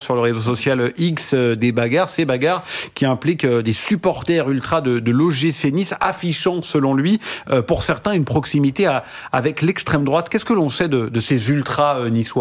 sur le réseau social X des bagarres, ces bagarres qui impliquent des supporters ultra de l'OGC Nice, affichant selon lui, pour certains, une proximité avec l'extrême droite. Qu'est-ce que l'on sait de ces ultras niçois ?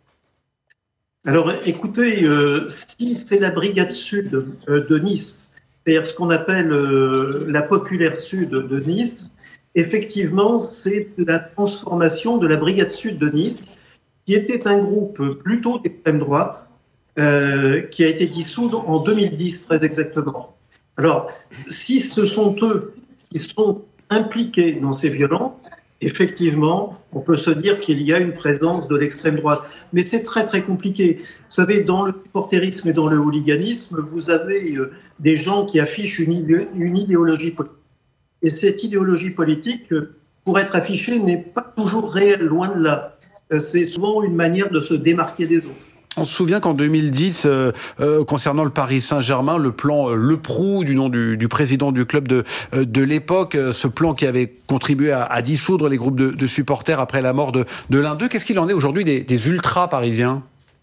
Alors écoutez, si c'est la brigade sud de Nice, c'est-à-dire ce qu'on appelle la populaire sud de Nice, effectivement, c'est la transformation de la brigade sud de Nice, qui était un groupe plutôt d'extrême droite, qui a été dissout en 2010, très exactement. Alors, si ce sont eux qui sont impliqués dans ces violences, effectivement, on peut se dire qu'il y a une présence de l'extrême droite. Mais c'est très, très compliqué. Vous savez, dans le supporterisme et dans le hooliganisme, vous avez des gens qui affichent une idéologie politique. Et cette idéologie politique, pour être affichée, n'est pas toujours réelle, loin de là. C'est souvent une manière de se démarquer des autres. On se souvient qu'en 2010, concernant le Paris Saint-Germain, le plan Le Prou, du nom du président du club de l'époque, ce plan qui avait contribué à dissoudre les groupes de supporters après la mort de l'un d'eux. Qu'est-ce qu'il en est aujourd'hui des ultras parisiens ?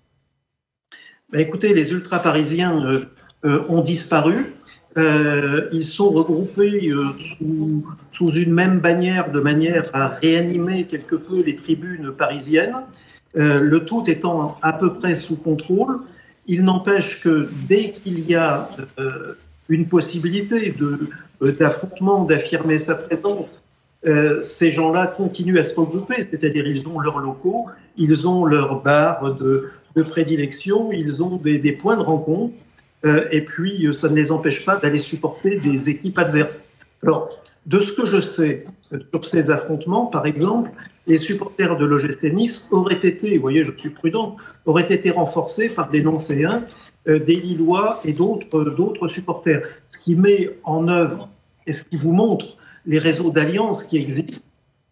Écoutez, les ultras parisiens ont disparu. Ils sont regroupés sous une même bannière, de manière à réanimer quelque peu les tribunes parisiennes. Le tout étant à peu près sous contrôle. Il n'empêche que dès qu'il y a une possibilité d'affrontement, d'affirmer sa présence, ces gens-là continuent à se regrouper, c'est-à-dire ils ont leurs locaux, ils ont leurs bars de prédilection, ils ont des points de rencontre, et puis ça ne les empêche pas d'aller supporter des équipes adverses. Alors, de ce que je sais sur ces affrontements, par exemple, les supporters de l'OGC Nice auraient été, vous voyez, je suis prudent, auraient été renforcés par des Nancéens, des Lillois et d'autres supporters. Ce qui met en œuvre et ce qui vous montre les réseaux d'alliances qui existent,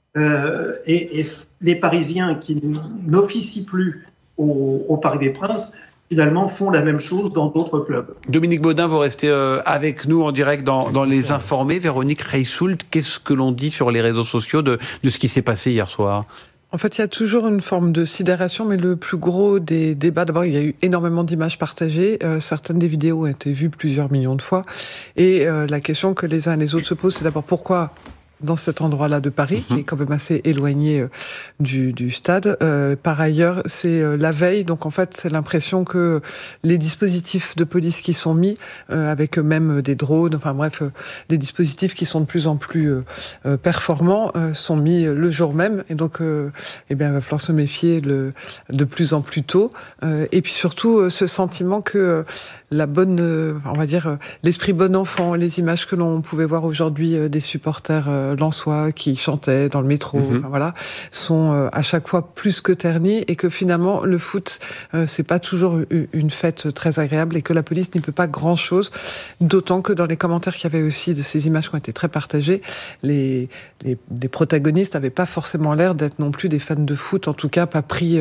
et les Parisiens qui n'officient plus au Parc des Princes, finalement, font la même chose dans d'autres clubs. Dominique Baudin, vous restez avec nous en direct dans Les Informés. Véronique Reissoult, qu'est-ce que l'on dit sur les réseaux sociaux de ce qui s'est passé hier soir ? En fait, il y a toujours une forme de sidération, mais le plus gros des débats, d'abord, il y a eu énormément d'images partagées. Certaines des vidéos ont été vues plusieurs millions de fois. Et la question que les uns et les autres se posent, c'est d'abord pourquoi dans cet endroit-là de Paris, qui est quand même assez éloigné du stade. Par ailleurs, c'est la veille, donc en fait, c'est l'impression que les dispositifs de police qui sont mis, avec même des drones, enfin bref, des dispositifs qui sont de plus en plus performants, sont mis le jour même, et donc, il va falloir se méfier de plus en plus tôt. Et puis surtout, ce sentiment que la bonne, on va dire, l'esprit bon enfant, les images que l'on pouvait voir aujourd'hui des supporters lensois qui chantaient dans le métro, enfin, voilà, sont à chaque fois plus que ternis, et que finalement le foot c'est pas toujours une fête très agréable, et que la police n'y peut pas grand chose, d'autant que dans les commentaires qu'il y avait aussi de ces images qui ont été très partagées, les protagonistes n'avaient pas forcément l'air d'être non plus des fans de foot, en tout cas pas pris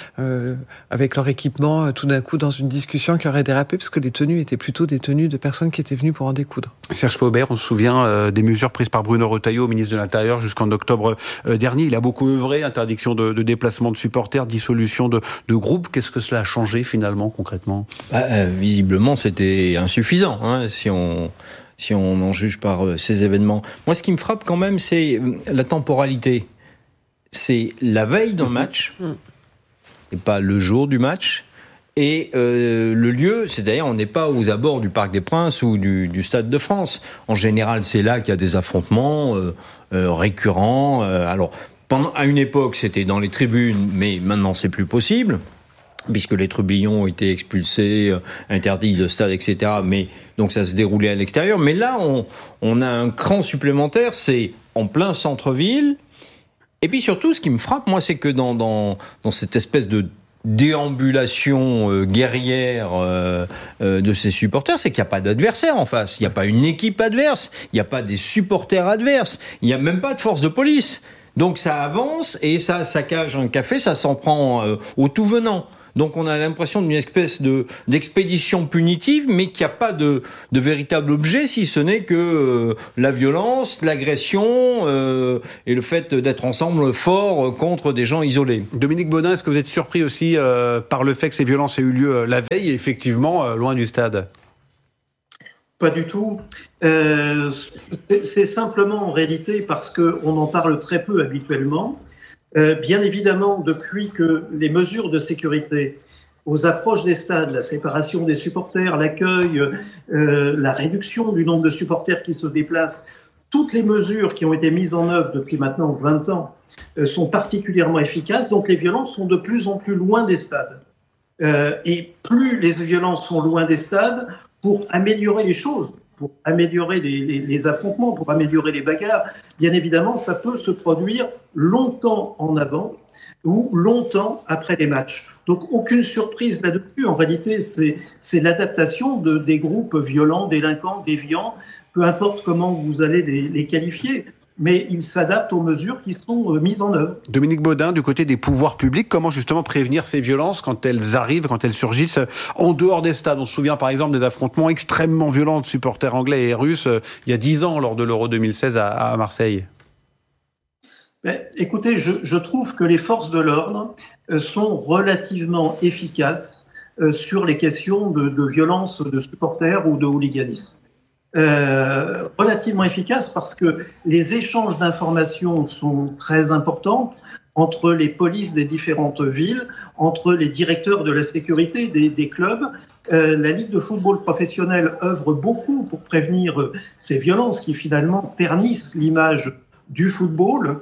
avec leur équipement tout d'un coup dans une discussion qui aurait dérapé, parce que les tenues étaient plutôt des tenues de personnes qui étaient venues pour en découdre. Serge Faubert, on se souvient des mesures prises par Bruno Retailleau, ministre de l'Intérieur, jusqu'en octobre dernier. Il a beaucoup œuvré, interdiction de déplacement de supporters, dissolution de groupes. Qu'est-ce que cela a changé finalement, concrètement ? Visiblement, c'était insuffisant, hein, si on en juge par ces événements. Moi, ce qui me frappe quand même, c'est la temporalité. C'est la veille d'un match, et pas le jour du match. Et le lieu, c'est-à-dire on n'est pas aux abords du Parc des Princes ou du Stade de France. En général, c'est là qu'il y a des affrontements récurrents. Alors, à une époque, c'était dans les tribunes, mais maintenant, c'est plus possible, puisque les trublions ont été expulsés, interdits de stade, etc. Mais donc, ça se déroulait à l'extérieur. Mais là, on a un cran supplémentaire, c'est en plein centre-ville. Et puis surtout, ce qui me frappe, moi, c'est que dans cette espèce de déambulation guerrière de ces supporters, c'est qu'il n'y a pas d'adversaire en face. Il n'y a pas une équipe adverse. Il n'y a pas des supporters adverses. Il n'y a même pas de force de police. Donc ça avance et ça saccage un café, ça s'en prend au tout venant. Donc on a l'impression d'une espèce d'expédition punitive, mais qu'il n'y a pas de véritable objet, si ce n'est que la violence, l'agression et le fait d'être ensemble fort contre des gens isolés. Dominique Baudin, est-ce que vous êtes surpris aussi par le fait que ces violences aient eu lieu la veille, et effectivement, loin du stade ? Pas du tout. C'est simplement en réalité parce qu'on en parle très peu habituellement. Bien évidemment, depuis que les mesures de sécurité aux approches des stades, la séparation des supporters, l'accueil, la réduction du nombre de supporters qui se déplacent, toutes les mesures qui ont été mises en œuvre depuis maintenant 20 ans sont particulièrement efficaces. Donc les violences sont de plus en plus loin des stades. Et plus les violences sont loin des stades, pour améliorer les choses, pour améliorer les affrontements, pour améliorer les bagarres, bien évidemment, ça peut se produire longtemps en avant ou longtemps après les matchs. Donc, aucune surprise là-dessus. En réalité, c'est l'adaptation des groupes violents, délinquants, déviants, peu importe comment vous allez les qualifier. Mais ils s'adaptent aux mesures qui sont mises en œuvre. Dominique Baudin, du côté des pouvoirs publics, comment justement prévenir ces violences quand elles arrivent, quand elles surgissent en dehors des stades ? On se souvient par exemple des affrontements extrêmement violents de supporters anglais et russes il y a 10 ans lors de l'Euro 2016 à Marseille. Mais, écoutez, je trouve que les forces de l'ordre sont relativement efficaces sur les questions de violence de supporters ou de hooliganisme. Relativement efficace parce que les échanges d'informations sont très importants entre les polices des différentes villes, entre les directeurs de la sécurité des clubs. La Ligue de football professionnel œuvre beaucoup pour prévenir ces violences qui finalement ternissent l'image du football,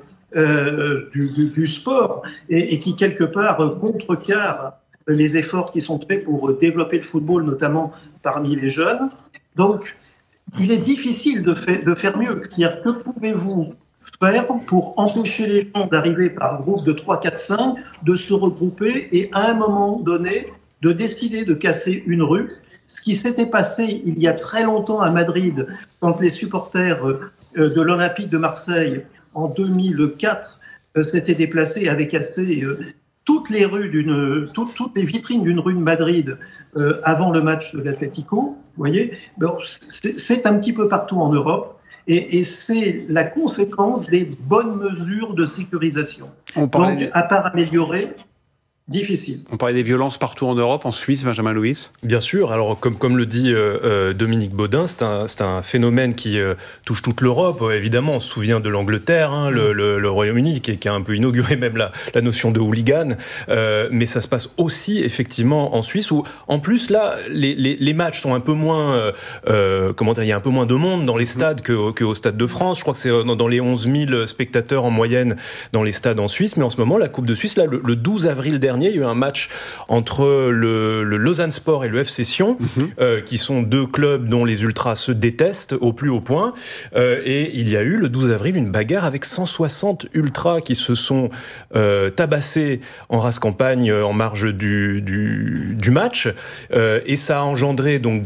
du sport, et qui quelque part contrecarrent les efforts qui sont faits pour développer le football, notamment parmi les jeunes. Donc, il est difficile de faire mieux. C'est-à-dire, que pouvez-vous faire pour empêcher les gens d'arriver par groupe de 3, 4, 5, de se regrouper et à un moment donné, de décider de casser une rue ? Ce qui s'était passé il y a très longtemps à Madrid, quand les supporters de l'Olympique de Marseille, en 2004, s'étaient déplacés et avaient cassé toutes les vitrines d'une rue de Madrid avant le match de l'Atlético. Vous voyez, bon, c'est un petit peu partout en Europe et c'est la conséquence des bonnes mesures de sécurisation. Donc, à part améliorer, difficile. On parlait des violences partout en Europe, en Suisse, Benjamin Louis. Bien sûr. Alors, comme le dit Dominique Baudin, c'est un phénomène qui touche toute l'Europe. Évidemment, on se souvient de l'Angleterre, le Royaume-Uni, qui a un peu inauguré même la notion de hooligan. Mais ça se passe aussi, effectivement, en Suisse, où, en plus, là, les matchs sont un peu moins... il y a un peu moins de monde dans les stades qu'au Stade de France. Je crois que c'est dans les 11 000 spectateurs en moyenne dans les stades en Suisse. Mais en ce moment, la Coupe de Suisse, là, le 12 avril dernier, il y a eu un match entre le Lausanne Sport et le FC Sion, qui sont deux clubs dont les ultras se détestent au plus haut point. Et il y a eu, le 12 avril, une bagarre avec 160 ultras qui se sont tabassés en race campagne en marge du match. Et ça a engendré donc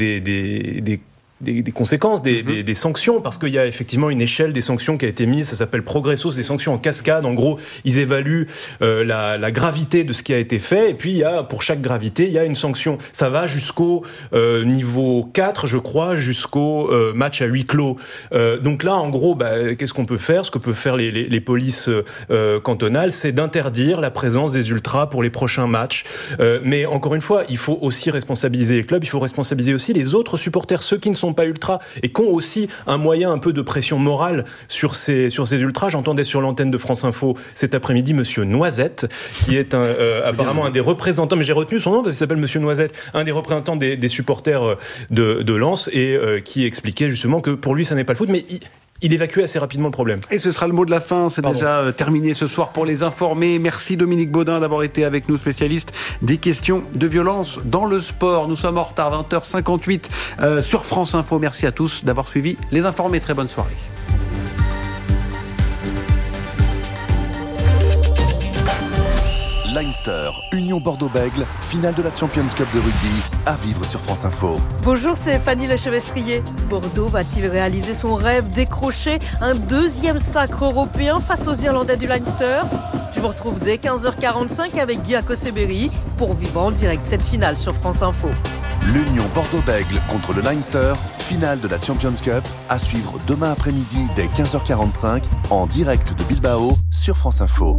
des conséquences, des sanctions, parce qu'il y a effectivement une échelle des sanctions qui a été mise, ça s'appelle Progressos, des sanctions en cascade. En gros, ils évaluent la gravité de ce qui a été fait, et puis pour chaque gravité, il y a une sanction. Ça va jusqu'au niveau 4, je crois, jusqu'au match à huis clos. Donc là, en gros, qu'est-ce qu'on peut faire ? Ce que peuvent faire les polices cantonales, c'est d'interdire la présence des ultras pour les prochains matchs. Mais encore une fois, il faut aussi responsabiliser les clubs, il faut responsabiliser aussi les autres supporters, ceux qui ne sont pas ultras et qui ont aussi un moyen un peu de pression morale sur ces ultras. J'entendais sur l'antenne de France Info cet après-midi Monsieur Noisette, qui est apparemment un des représentants, mais j'ai retenu son nom parce qu'il s'appelle Monsieur Noisette, un des représentants des supporters de Lens, et qui expliquait justement que pour lui ça n'est pas le foot, mais il évacuait assez rapidement le problème. Et ce sera le mot de la fin, c'est déjà terminé ce soir pour les informer. Merci Dominique Baudin d'avoir été avec nous, spécialiste des questions de violence dans le sport. Nous sommes en retard, 20h58 sur France Info. Merci à tous d'avoir suivi les informés. Très bonne soirée. Line Leinster, Union Bordeaux-Bègles, finale de la Champions Cup de rugby, à vivre sur France Info. Bonjour, c'est Fanny Lechevestrier. Bordeaux va-t-il réaliser son rêve, décrocher un deuxième sacre européen face aux Irlandais du Leinster ? Je vous retrouve dès 15h45 avec Guy Akoseberi pour vivre en direct cette finale sur France Info. L'Union Bordeaux-Bègles contre le Leinster, finale de la Champions Cup, à suivre demain après-midi dès 15h45 en direct de Bilbao sur France Info.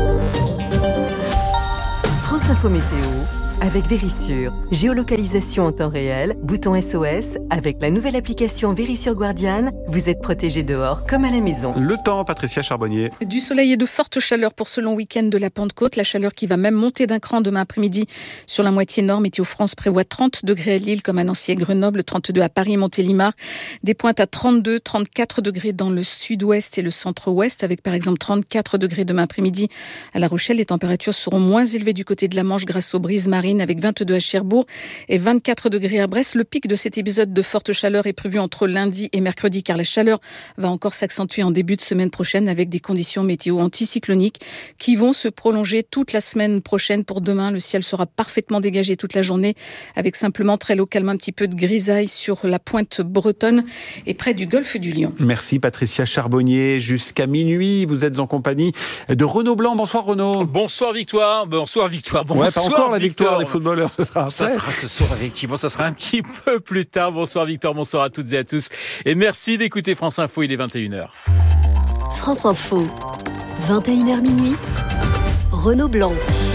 France Info Météo avec Vérissure. Géolocalisation en temps réel, bouton SOS. Avec la nouvelle application Vérissure Guardian, vous êtes protégé dehors comme à la maison. Le temps, Patricia Charbonnier. Du soleil et de fortes chaleurs pour ce long week-end de la Pentecôte. La chaleur qui va même monter d'un cran demain après-midi sur la moitié nord. Météo France prévoit 30 degrés à Lille comme à Nancy et Grenoble, 32 à Paris et Montélimar. Des pointes à 32, 34 degrés dans le sud-ouest et le centre-ouest, avec par exemple 34 degrés demain après-midi à La Rochelle. Les températures seront moins élevées du côté de la Manche grâce aux brises marines, avec 22 à Cherbourg et 24 degrés à Brest. Le pic de cet épisode de forte chaleur est prévu entre lundi et mercredi, car la chaleur va encore s'accentuer en début de semaine prochaine avec des conditions météo anticycloniques qui vont se prolonger toute la semaine prochaine. Pour demain, le ciel sera parfaitement dégagé toute la journée avec simplement très localement un petit peu de grisaille sur la pointe bretonne et près du golfe du Lion. Merci Patricia Charbonnier. Jusqu'à minuit, vous êtes en compagnie de Renaud Blanc. Bonsoir Renaud. Bonsoir Victoire. Bonsoir Victoire. Bonsoir, ouais, pas encore la victoire des footballeurs. Ce sera ce soir, effectivement. Ça sera un petit peu plus tard. Bonsoir Victoire. Bonsoir à toutes et à tous. Et merci d'écouter France Info. Il est 21h. France Info. 21h minuit. Renaud Blanc.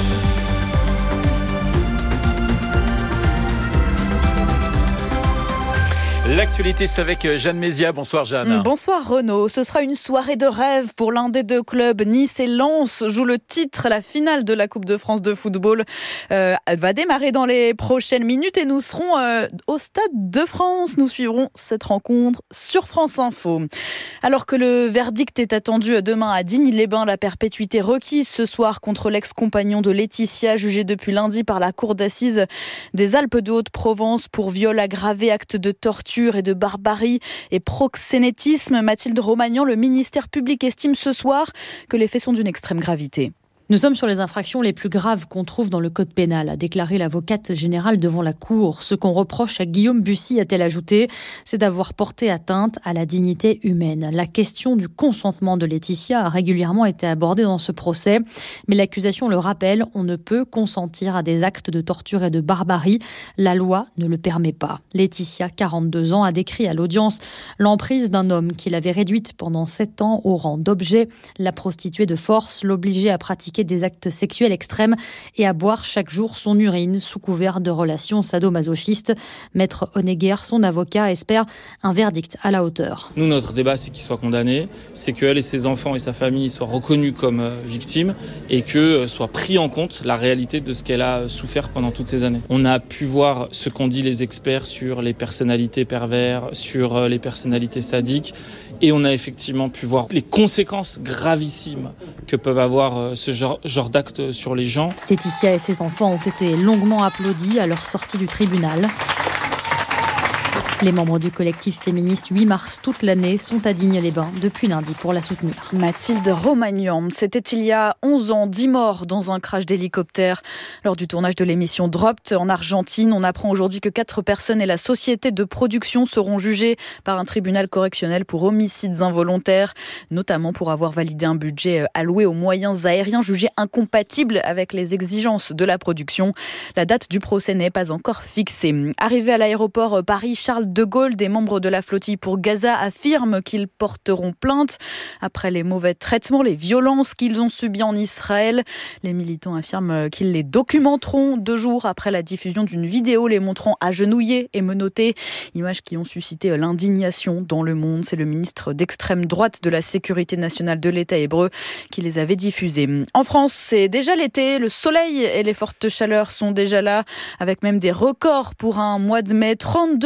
L'actualité, c'est avec Jeanne Mézia. Bonsoir Jeanne. Bonsoir Renaud. Ce sera une soirée de rêve pour l'un des deux clubs. Nice et Lens jouent le titre. La finale de la Coupe de France de football va démarrer dans les prochaines minutes et nous serons au Stade de France. Nous suivrons cette rencontre sur France Info. Alors que le verdict est attendu demain à Digne-les-Bains, la perpétuité requise ce soir contre l'ex-compagnon de Laetitia, jugé depuis lundi par la cour d'assises des Alpes de Haute-Provence pour viol aggravé, acte de torture et de barbarie et proxénétisme. Mathilde Romagnan, le ministère public estime ce soir que les faits sont d'une extrême gravité. Nous sommes sur les infractions les plus graves qu'on trouve dans le code pénal, a déclaré l'avocate générale devant la Cour. Ce qu'on reproche à Guillaume Bussy, a-t-elle ajouté, c'est d'avoir porté atteinte à la dignité humaine. La question du consentement de Laetitia a régulièrement été abordée dans ce procès, mais l'accusation le rappelle, on ne peut consentir à des actes de torture et de barbarie. La loi ne le permet pas. Laetitia, 42 ans, a décrit à l'audience l'emprise d'un homme qui l'avait réduite pendant 7 ans au rang d'objet, la prostituée de force, l'obligeait à pratiquer des actes sexuels extrêmes et à boire chaque jour son urine sous couvert de relations sadomasochistes. Maître Honegger, son avocat, espère un verdict à la hauteur. Nous, notre débat, c'est qu'il soit condamné, c'est qu'elle et ses enfants et sa famille soient reconnus comme victimes et que soit pris en compte la réalité de ce qu'elle a souffert pendant toutes ces années. On a pu voir ce qu'ont dit les experts sur les personnalités pervers, sur les personnalités sadiques, et on a effectivement pu voir les conséquences gravissimes que peuvent avoir ce genre d'actes sur les gens. Laetitia et ses enfants ont été longuement applaudis à leur sortie du tribunal. Les membres du collectif féministe 8 mars toute l'année sont à Digne-les-Bains depuis lundi pour la soutenir. Mathilde Romagnan, c'était il y a 11 ans, 10 morts dans un crash d'hélicoptère. Lors du tournage de l'émission Dropped en Argentine, on apprend aujourd'hui que 4 personnes et la société de production seront jugées par un tribunal correctionnel pour homicides involontaires, notamment pour avoir validé un budget alloué aux moyens aériens jugé incompatible avec les exigences de la production. La date du procès n'est pas encore fixée. Arrivé à l'aéroport Paris-Charles de Gaulle, des membres de la flottille pour Gaza affirment qu'ils porteront plainte après les mauvais traitements, les violences qu'ils ont subies en Israël. Les militants affirment qu'ils les documenteront 2 jours après la diffusion d'une vidéo les montrant agenouillés et menottés. Images qui ont suscité l'indignation dans le monde. C'est le ministre d'extrême droite de la Sécurité nationale de l'État hébreu qui les avait diffusées. En France, c'est déjà l'été. Le soleil et les fortes chaleurs sont déjà là, avec même des records pour un mois de mai. 32 degrés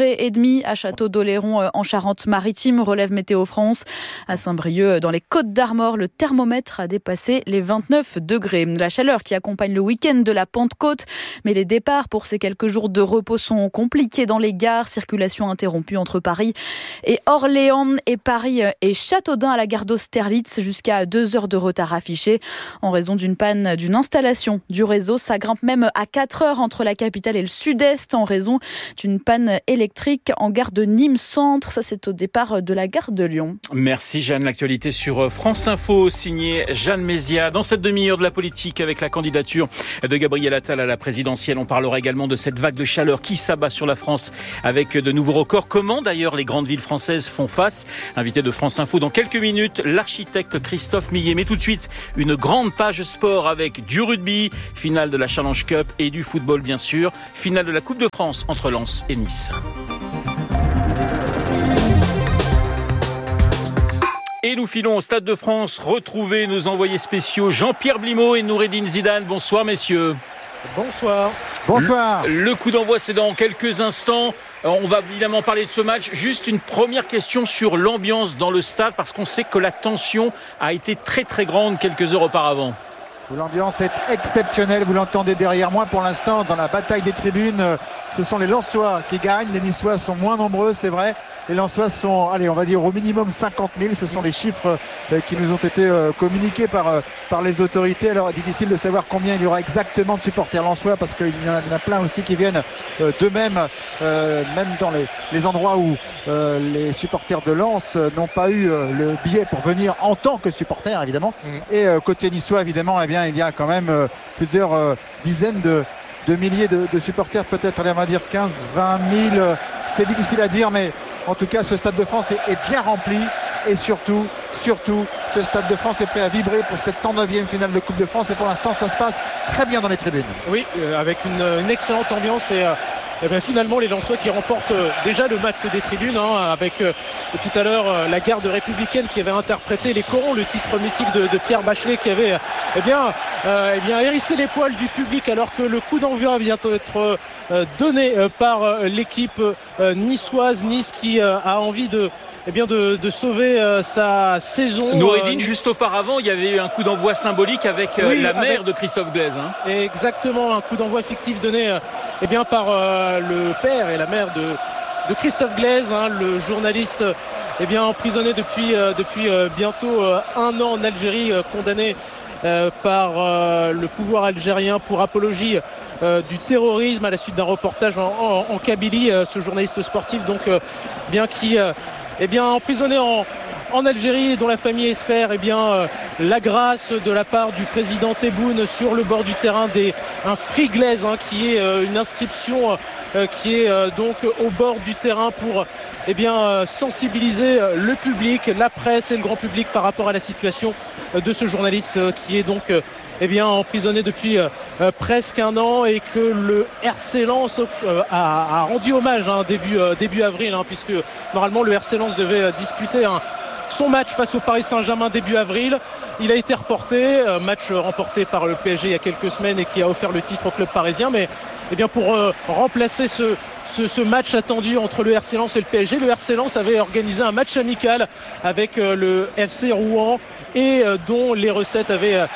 degrés à Château-d'Oléron en Charente-Maritime, relève Météo France. À Saint-Brieuc, dans les Côtes-d'Armor, le thermomètre a dépassé les 29 degrés. La chaleur qui accompagne le week-end de la Pentecôte, mais les départs pour ces quelques jours de repos sont compliqués dans les gares. Circulation interrompue entre Paris et Orléans et Paris et Châteaudun à la gare d'Austerlitz, jusqu'à 2 heures de retard affiché en raison d'une panne d'une installation du réseau. Ça grimpe même à 4 heures entre la capitale et le sud-est en raison d'une panne électrique en gare de Nîmes Centre. Ça, c'est au départ de la gare de Lyon. Merci Jeanne. L'actualité sur France Info, signée Jeanne Mézia. Dans cette demi-heure de la politique, avec la candidature de Gabriel Attal à la présidentielle, on parlera également de cette vague de chaleur qui s'abat sur la France avec de nouveaux records. Comment d'ailleurs les grandes villes françaises font face? Invité de France Info dans quelques minutes, l'architecte Christophe Millet. Mais tout de suite, une grande page sport avec du rugby, finale de la Challenge Cup et du football bien sûr, finale de la Coupe de France entre Lens et Nice. Et nous filons au Stade de France, retrouver nos envoyés spéciaux Jean-Pierre Blimaud et Noureddine Zidane. Bonsoir messieurs. Bonsoir. Bonsoir. Le coup d'envoi, c'est dans quelques instants. On va évidemment parler de ce match. Juste une première question sur l'ambiance dans le stade, parce qu'on sait que la tension a été très très grande quelques heures auparavant. L'ambiance est exceptionnelle, vous l'entendez derrière moi pour l'instant dans la bataille des tribunes. Ce sont les Lensois qui gagnent, les Niçois sont moins nombreux, c'est vrai. Les Lensois sont, allez, on va dire au minimum 50 000, ce sont les chiffres qui nous ont été communiqués par les autorités. Alors difficile de savoir combien il y aura exactement de supporters lensois, parce qu'il y en a plein aussi qui viennent d'eux-mêmes, même dans les endroits où les supporters de Lens n'ont pas eu le billet pour venir en tant que supporters évidemment. Et côté niçois évidemment, eh bien, il y a quand même plusieurs dizaines de milliers de supporters, peut-être, on va dire 15, 20 000, c'est difficile à dire, mais en tout cas ce Stade de France est bien rempli, et surtout ce Stade de France est prêt à vibrer pour cette 109e finale de Coupe de France, et pour l'instant ça se passe très bien dans les tribunes. Oui, avec une excellente ambiance, et bien finalement les Lensois qui remportent déjà le match des tribunes, avec tout à l'heure la garde républicaine qui avait interprété les corons, le titre mythique de Pierre Bachelet, qui avait hérissé les poils du public, alors que le coup d'envoi vient d'être donné par l'équipe niçoise. Nice qui a envie de sauver sa saison. Noureddine, juste auparavant, il y avait eu un coup d'envoi symbolique avec la mère de Christophe Glaise. Exactement, un coup d'envoi fictif donné par le père et la mère de Christophe Glaise, le journaliste emprisonné depuis bientôt 1 an en Algérie, condamné par le pouvoir algérien pour apologie du terrorisme à la suite d'un reportage en Kabylie. Ce journaliste sportif qui emprisonné en Algérie, dont la famille espère la grâce de la part du président Tebboune sur le bord du terrain un Free Glaise, qui est une inscription qui est donc au bord du terrain pour sensibiliser le public, la presse et le grand public par rapport à la situation de ce journaliste qui est donc emprisonné depuis presque 1 an, et que le RC Lens a rendu hommage début avril, puisque normalement le RC Lens devait disputer son match face au Paris Saint-Germain début avril. Il a été reporté, match remporté par le PSG il y a quelques semaines et qui a offert le titre au club parisien, mais pour remplacer ce match attendu entre le RC Lens et le PSG, le RC Lens avait organisé un match amical avec le FC Rouen, et dont les recettes avaient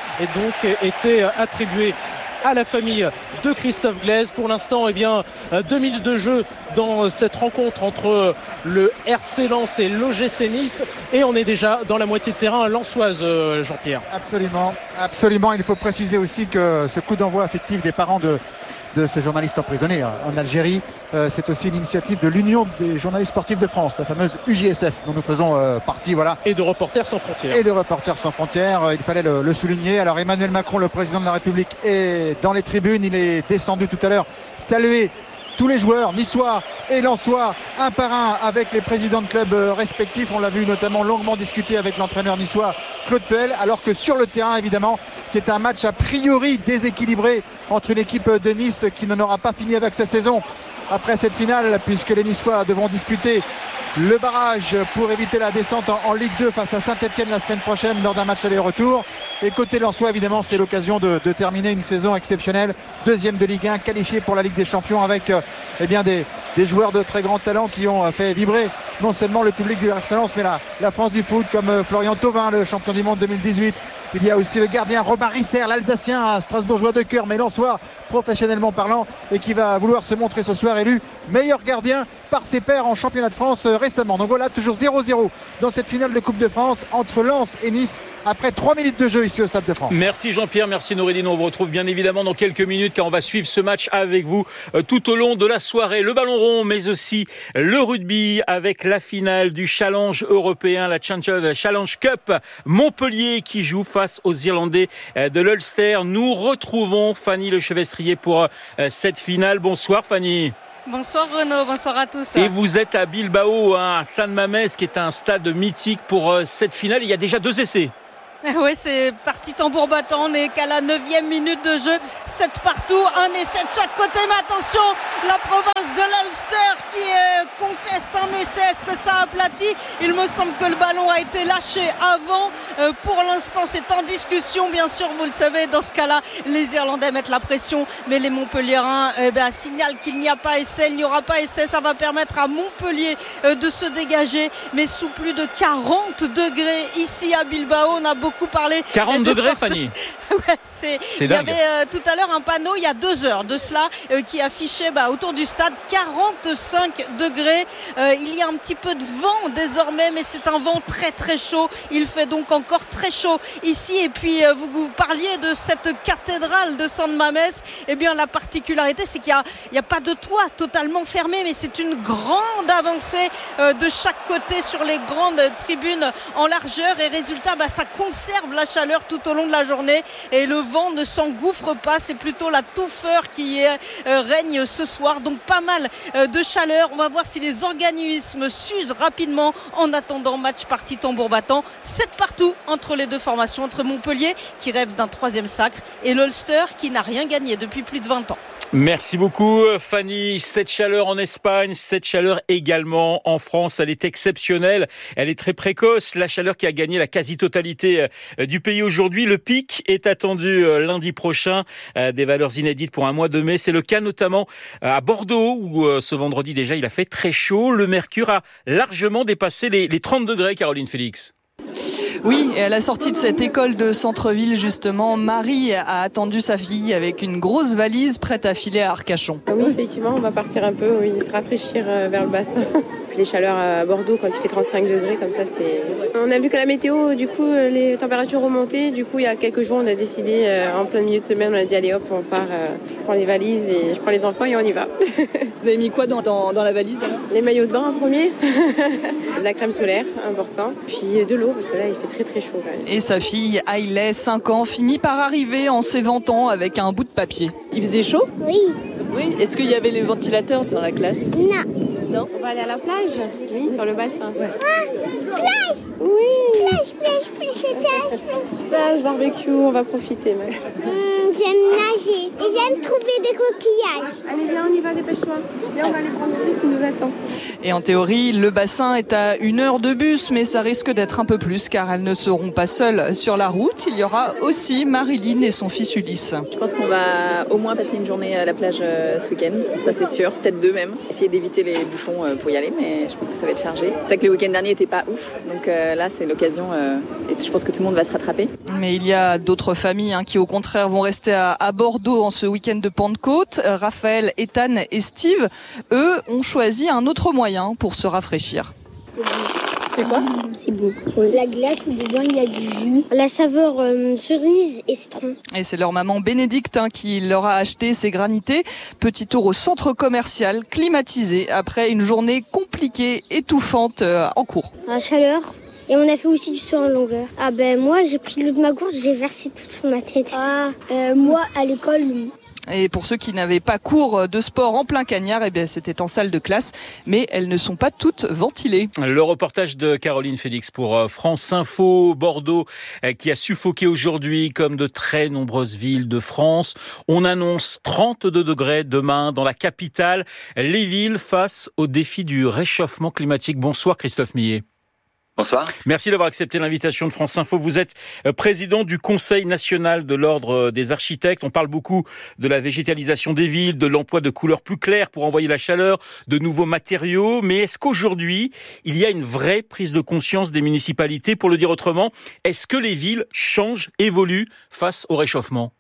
été attribuées à la famille de Christophe Glaise. Pour l'instant, 2 minutes de jeu dans cette rencontre entre le RC Lens et l'OGC Nice, et on est déjà dans la moitié de terrain lensoise, Jean-Pierre. Absolument. Il faut préciser aussi que ce coup d'envoi affectif des parents de ce journaliste emprisonné en Algérie, c'est aussi une initiative de l'Union des journalistes sportifs de France, la fameuse UJSF, dont nous faisons partie. Voilà. Et de Reporters sans frontières. Il fallait le souligner. Alors Emmanuel Macron, le président de la République, est dans les tribunes. Il est descendu tout à l'heure saluer tous les joueurs niçois et lensois, un par un, avec les présidents de clubs respectifs. On l'a vu notamment longuement discuter avec l'entraîneur niçois Claude Puel, alors que sur le terrain, évidemment, c'est un match a priori déséquilibré entre une équipe de Nice qui n'en aura pas fini avec sa saison après cette finale, puisque les Niçois devront disputer le barrage pour éviter la descente en Ligue 2 face à Saint-Etienne la semaine prochaine lors d'un match aller-retour. Et côté lensois, évidemment, c'est l'occasion de terminer une saison exceptionnelle, 2e de Ligue 1, qualifié pour la Ligue des Champions, avec des des joueurs de très grand talent qui ont fait vibrer non seulement le public du RC Lens, mais la France du foot, comme Florian Thauvin, le champion du monde 2018. Il y a aussi le gardien Robin Risser, l'Alsacien, strasbourgeois de cœur, mais lensois professionnellement parlant, et qui va vouloir se montrer ce soir élu meilleur gardien par ses pairs en championnat de France récemment. Donc voilà, toujours 0-0 dans cette finale de Coupe de France entre Lens et Nice après 3 minutes de jeu ici au Stade de France. Merci Jean-Pierre, merci Noureddine. On vous retrouve bien évidemment dans quelques minutes car on va suivre ce match avec vous tout au long de la soirée. Le ballon rond, mais aussi le rugby avec la finale du Challenge européen, la Challenge Cup. Montpellier qui joue face aux Irlandais de l'Ulster. Nous retrouvons Fanny Lechevestrier pour cette finale. Bonsoir Fanny. Bonsoir Renaud, bonsoir à tous. Et vous êtes à Bilbao, à San Mamés, qui est un stade mythique pour cette finale. Il y a déjà 2 essais. Oui, c'est parti tambour battant, on n'est qu'à la 9e minute de jeu, 7 partout, un essai de chaque côté, mais attention, la province de l'Ulster qui conteste un essai, est-ce que ça aplatit? Il me semble que le ballon a été lâché avant, pour l'instant c'est en discussion, bien sûr, vous le savez, dans ce cas-là, les Irlandais mettent la pression, mais les Montpelliérains signalent qu'il n'y a pas essai, il n'y aura pas essai, ça va permettre à Montpellier de se dégager, mais sous plus de 40 degrés ici à Bilbao, on a beaucoup parlé. 40 degrés, Fanny. Ouais, il y dingue. avait tout à l'heure un panneau, il y a 2 heures de cela, qui affichait autour du stade 45 degrés. Il y a un petit peu de vent désormais, mais c'est un vent très très chaud. Il fait donc encore très chaud ici. Et puis vous parliez de cette cathédrale de San Mamés. Eh bien la particularité, c'est qu'il n'y a pas de toit totalement fermé, mais c'est une grande avancée de chaque côté sur les grandes tribunes en largeur. Et résultat, ça conserve la chaleur tout au long de la journée. Et le vent ne s'engouffre pas, c'est plutôt la touffeur qui règne ce soir, donc pas mal de chaleur. On va voir si les organismes s'usent rapidement en attendant match parti tambour battant. 7 partout entre les deux formations, entre Montpellier qui rêve d'un 3e sacre et l'Ulster qui n'a rien gagné depuis plus de 20 ans. Merci beaucoup Fanny. Cette chaleur en Espagne, cette chaleur également en France, elle est exceptionnelle, elle est très précoce. La chaleur qui a gagné la quasi-totalité du pays aujourd'hui. Le pic est attendu lundi prochain, des valeurs inédites pour un mois de mai. C'est le cas notamment à Bordeaux où ce vendredi déjà il a fait très chaud. Le mercure a largement dépassé les 30 degrés, Caroline Félix. Oui, et à la sortie de cette école de centre-ville, justement, Marie a attendu sa fille avec une grosse valise prête à filer à Arcachon. Oui, effectivement, on va partir un peu, se rafraîchir vers le bassin. Puis les chaleurs à Bordeaux, quand il fait 35 degrés, comme ça, c'est... On a vu que la météo, du coup, les températures remontaient. Du coup, il y a quelques jours, on a décidé, en plein milieu de semaine, on a dit, allez hop, on part, je prends les valises et je prends les enfants et on y va. Vous avez mis quoi dans la valise alors ? Les maillots de bain en premier, de la crème solaire, important, puis de l'eau, parce que là, il fait très très chaud quand même. Et sa fille, Hailey, 5 ans, finit par arriver en s'éventant avec un bout de papier. Il faisait chaud ? Oui. Oui. Est-ce qu'il y avait les ventilateurs dans la classe ? Non. On va aller à la plage ? Oui, sur le bassin. Ouais. Plage ? Oui. Plage. Plage, barbecue, on va profiter même. J'aime nager et j'aime trouver des coquillages. Allez, viens, on y va, dépêche-toi. Viens, on va aller prendre le bus, il nous attend. Et en théorie, le bassin est à 1 heure de bus, mais ça risque d'être un peu plus car elles ne seront pas seules sur la route. Il y aura aussi Marilyn et son fils Ulysse. Je pense qu'on va au moins passer une journée à la plage ce week-end, ça c'est sûr, peut-être 2 même. Essayer d'éviter les bouchons pour y aller, mais je pense que ça va être chargé. C'est vrai que le week-end dernier n'était pas ouf, donc là c'est l'occasion et je pense que tout le monde va se rattraper. Mais il y a d'autres familles qui au contraire vont rester à Bordeaux en ce week-end de Pentecôte. Raphaël, Ethan et Steve, eux, ont choisi un autre moyen pour se rafraîchir. C'est quoi ? C'est bon. La glace où dedans il y a du jus, la saveur cerise et citron. Et c'est leur maman Bénédicte qui leur a acheté ces granités. Petit tour au centre commercial climatisé après une journée compliquée, étouffante en cours. La chaleur. Et on a fait aussi du saut en longueur. Moi j'ai pris l'eau de ma gourde, j'ai versé tout sur ma tête. Moi à l'école. Et pour ceux qui n'avaient pas cours de sport en plein cagnard, c'était en salle de classe, mais elles ne sont pas toutes ventilées. Le reportage de Caroline Félix pour France Info. Bordeaux qui a suffoqué aujourd'hui comme de très nombreuses villes de France. On annonce 32 degrés demain dans la capitale. Les villes face au défi du réchauffement climatique. Bonsoir Christophe Millet. Bonsoir. Merci d'avoir accepté l'invitation de France Info. Vous êtes président du Conseil national de l'Ordre des architectes. On parle beaucoup de la végétalisation des villes, de l'emploi de couleurs plus claires pour envoyer la chaleur, de nouveaux matériaux. Mais est-ce qu'aujourd'hui, il y a une vraie prise de conscience des municipalités? Pour le dire autrement, est-ce que les villes changent, évoluent face au réchauffement?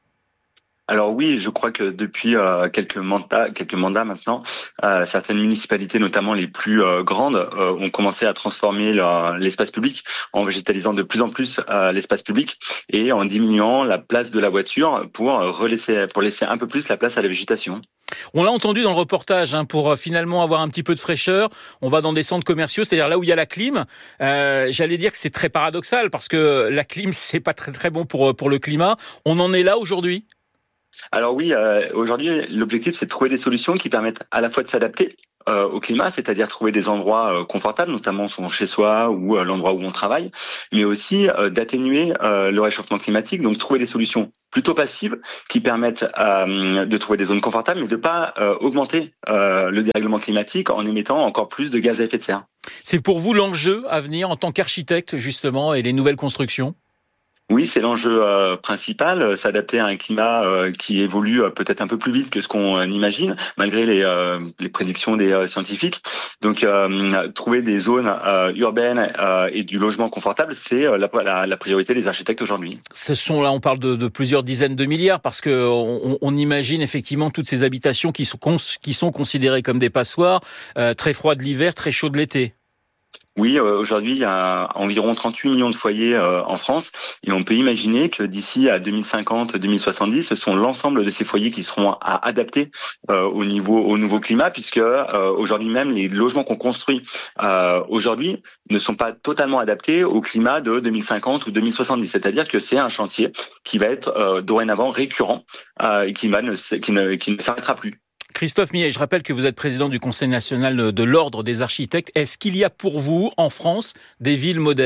Alors oui, je crois que depuis quelques mandats maintenant, certaines municipalités, notamment les plus grandes, ont commencé à transformer l'espace public en végétalisant de plus en plus l'espace public et en diminuant la place de la voiture pour laisser un peu plus la place à la végétation. On l'a entendu dans le reportage, pour finalement avoir un petit peu de fraîcheur, on va dans des centres commerciaux, c'est-à-dire là où il y a la clim. J'allais dire que c'est très paradoxal parce que la clim, c'est pas très très bon pour le climat. On en est là aujourd'hui? Alors oui, aujourd'hui, l'objectif, c'est de trouver des solutions qui permettent à la fois de s'adapter au climat, c'est-à-dire trouver des endroits confortables, notamment son chez-soi ou l'endroit où on travaille, mais aussi d'atténuer le réchauffement climatique, donc trouver des solutions plutôt passives qui permettent de trouver des zones confortables, mais de pas augmenter le dérèglement climatique en émettant encore plus de gaz à effet de serre. C'est pour vous l'enjeu à venir en tant qu'architecte, justement, et les nouvelles constructions? Oui, c'est l'enjeu principal, s'adapter à un climat qui évolue peut-être un peu plus vite que ce qu'on imagine, malgré les prédictions des scientifiques. Donc, trouver des zones urbaines et du logement confortable, c'est la priorité des architectes aujourd'hui. Là, on parle de plusieurs dizaines de milliards, parce que on imagine effectivement toutes ces habitations qui sont considérées comme des passoires, très froides l'hiver, très chaudes l'été. Oui, aujourd'hui, il y a environ 38 millions de foyers en France et on peut imaginer que d'ici à 2050-2070, ce sont l'ensemble de ces foyers qui seront à adapter au nouveau climat, puisque aujourd'hui même, les logements qu'on construit aujourd'hui ne sont pas totalement adaptés au climat de 2050 ou 2070. C'est-à-dire que c'est un chantier qui va être dorénavant récurrent et qui ne s'arrêtera plus. Christophe Millet, je rappelle que vous êtes président du Conseil national de l'Ordre des architectes. Est-ce qu'il y a pour vous, en France, des villes modèles ?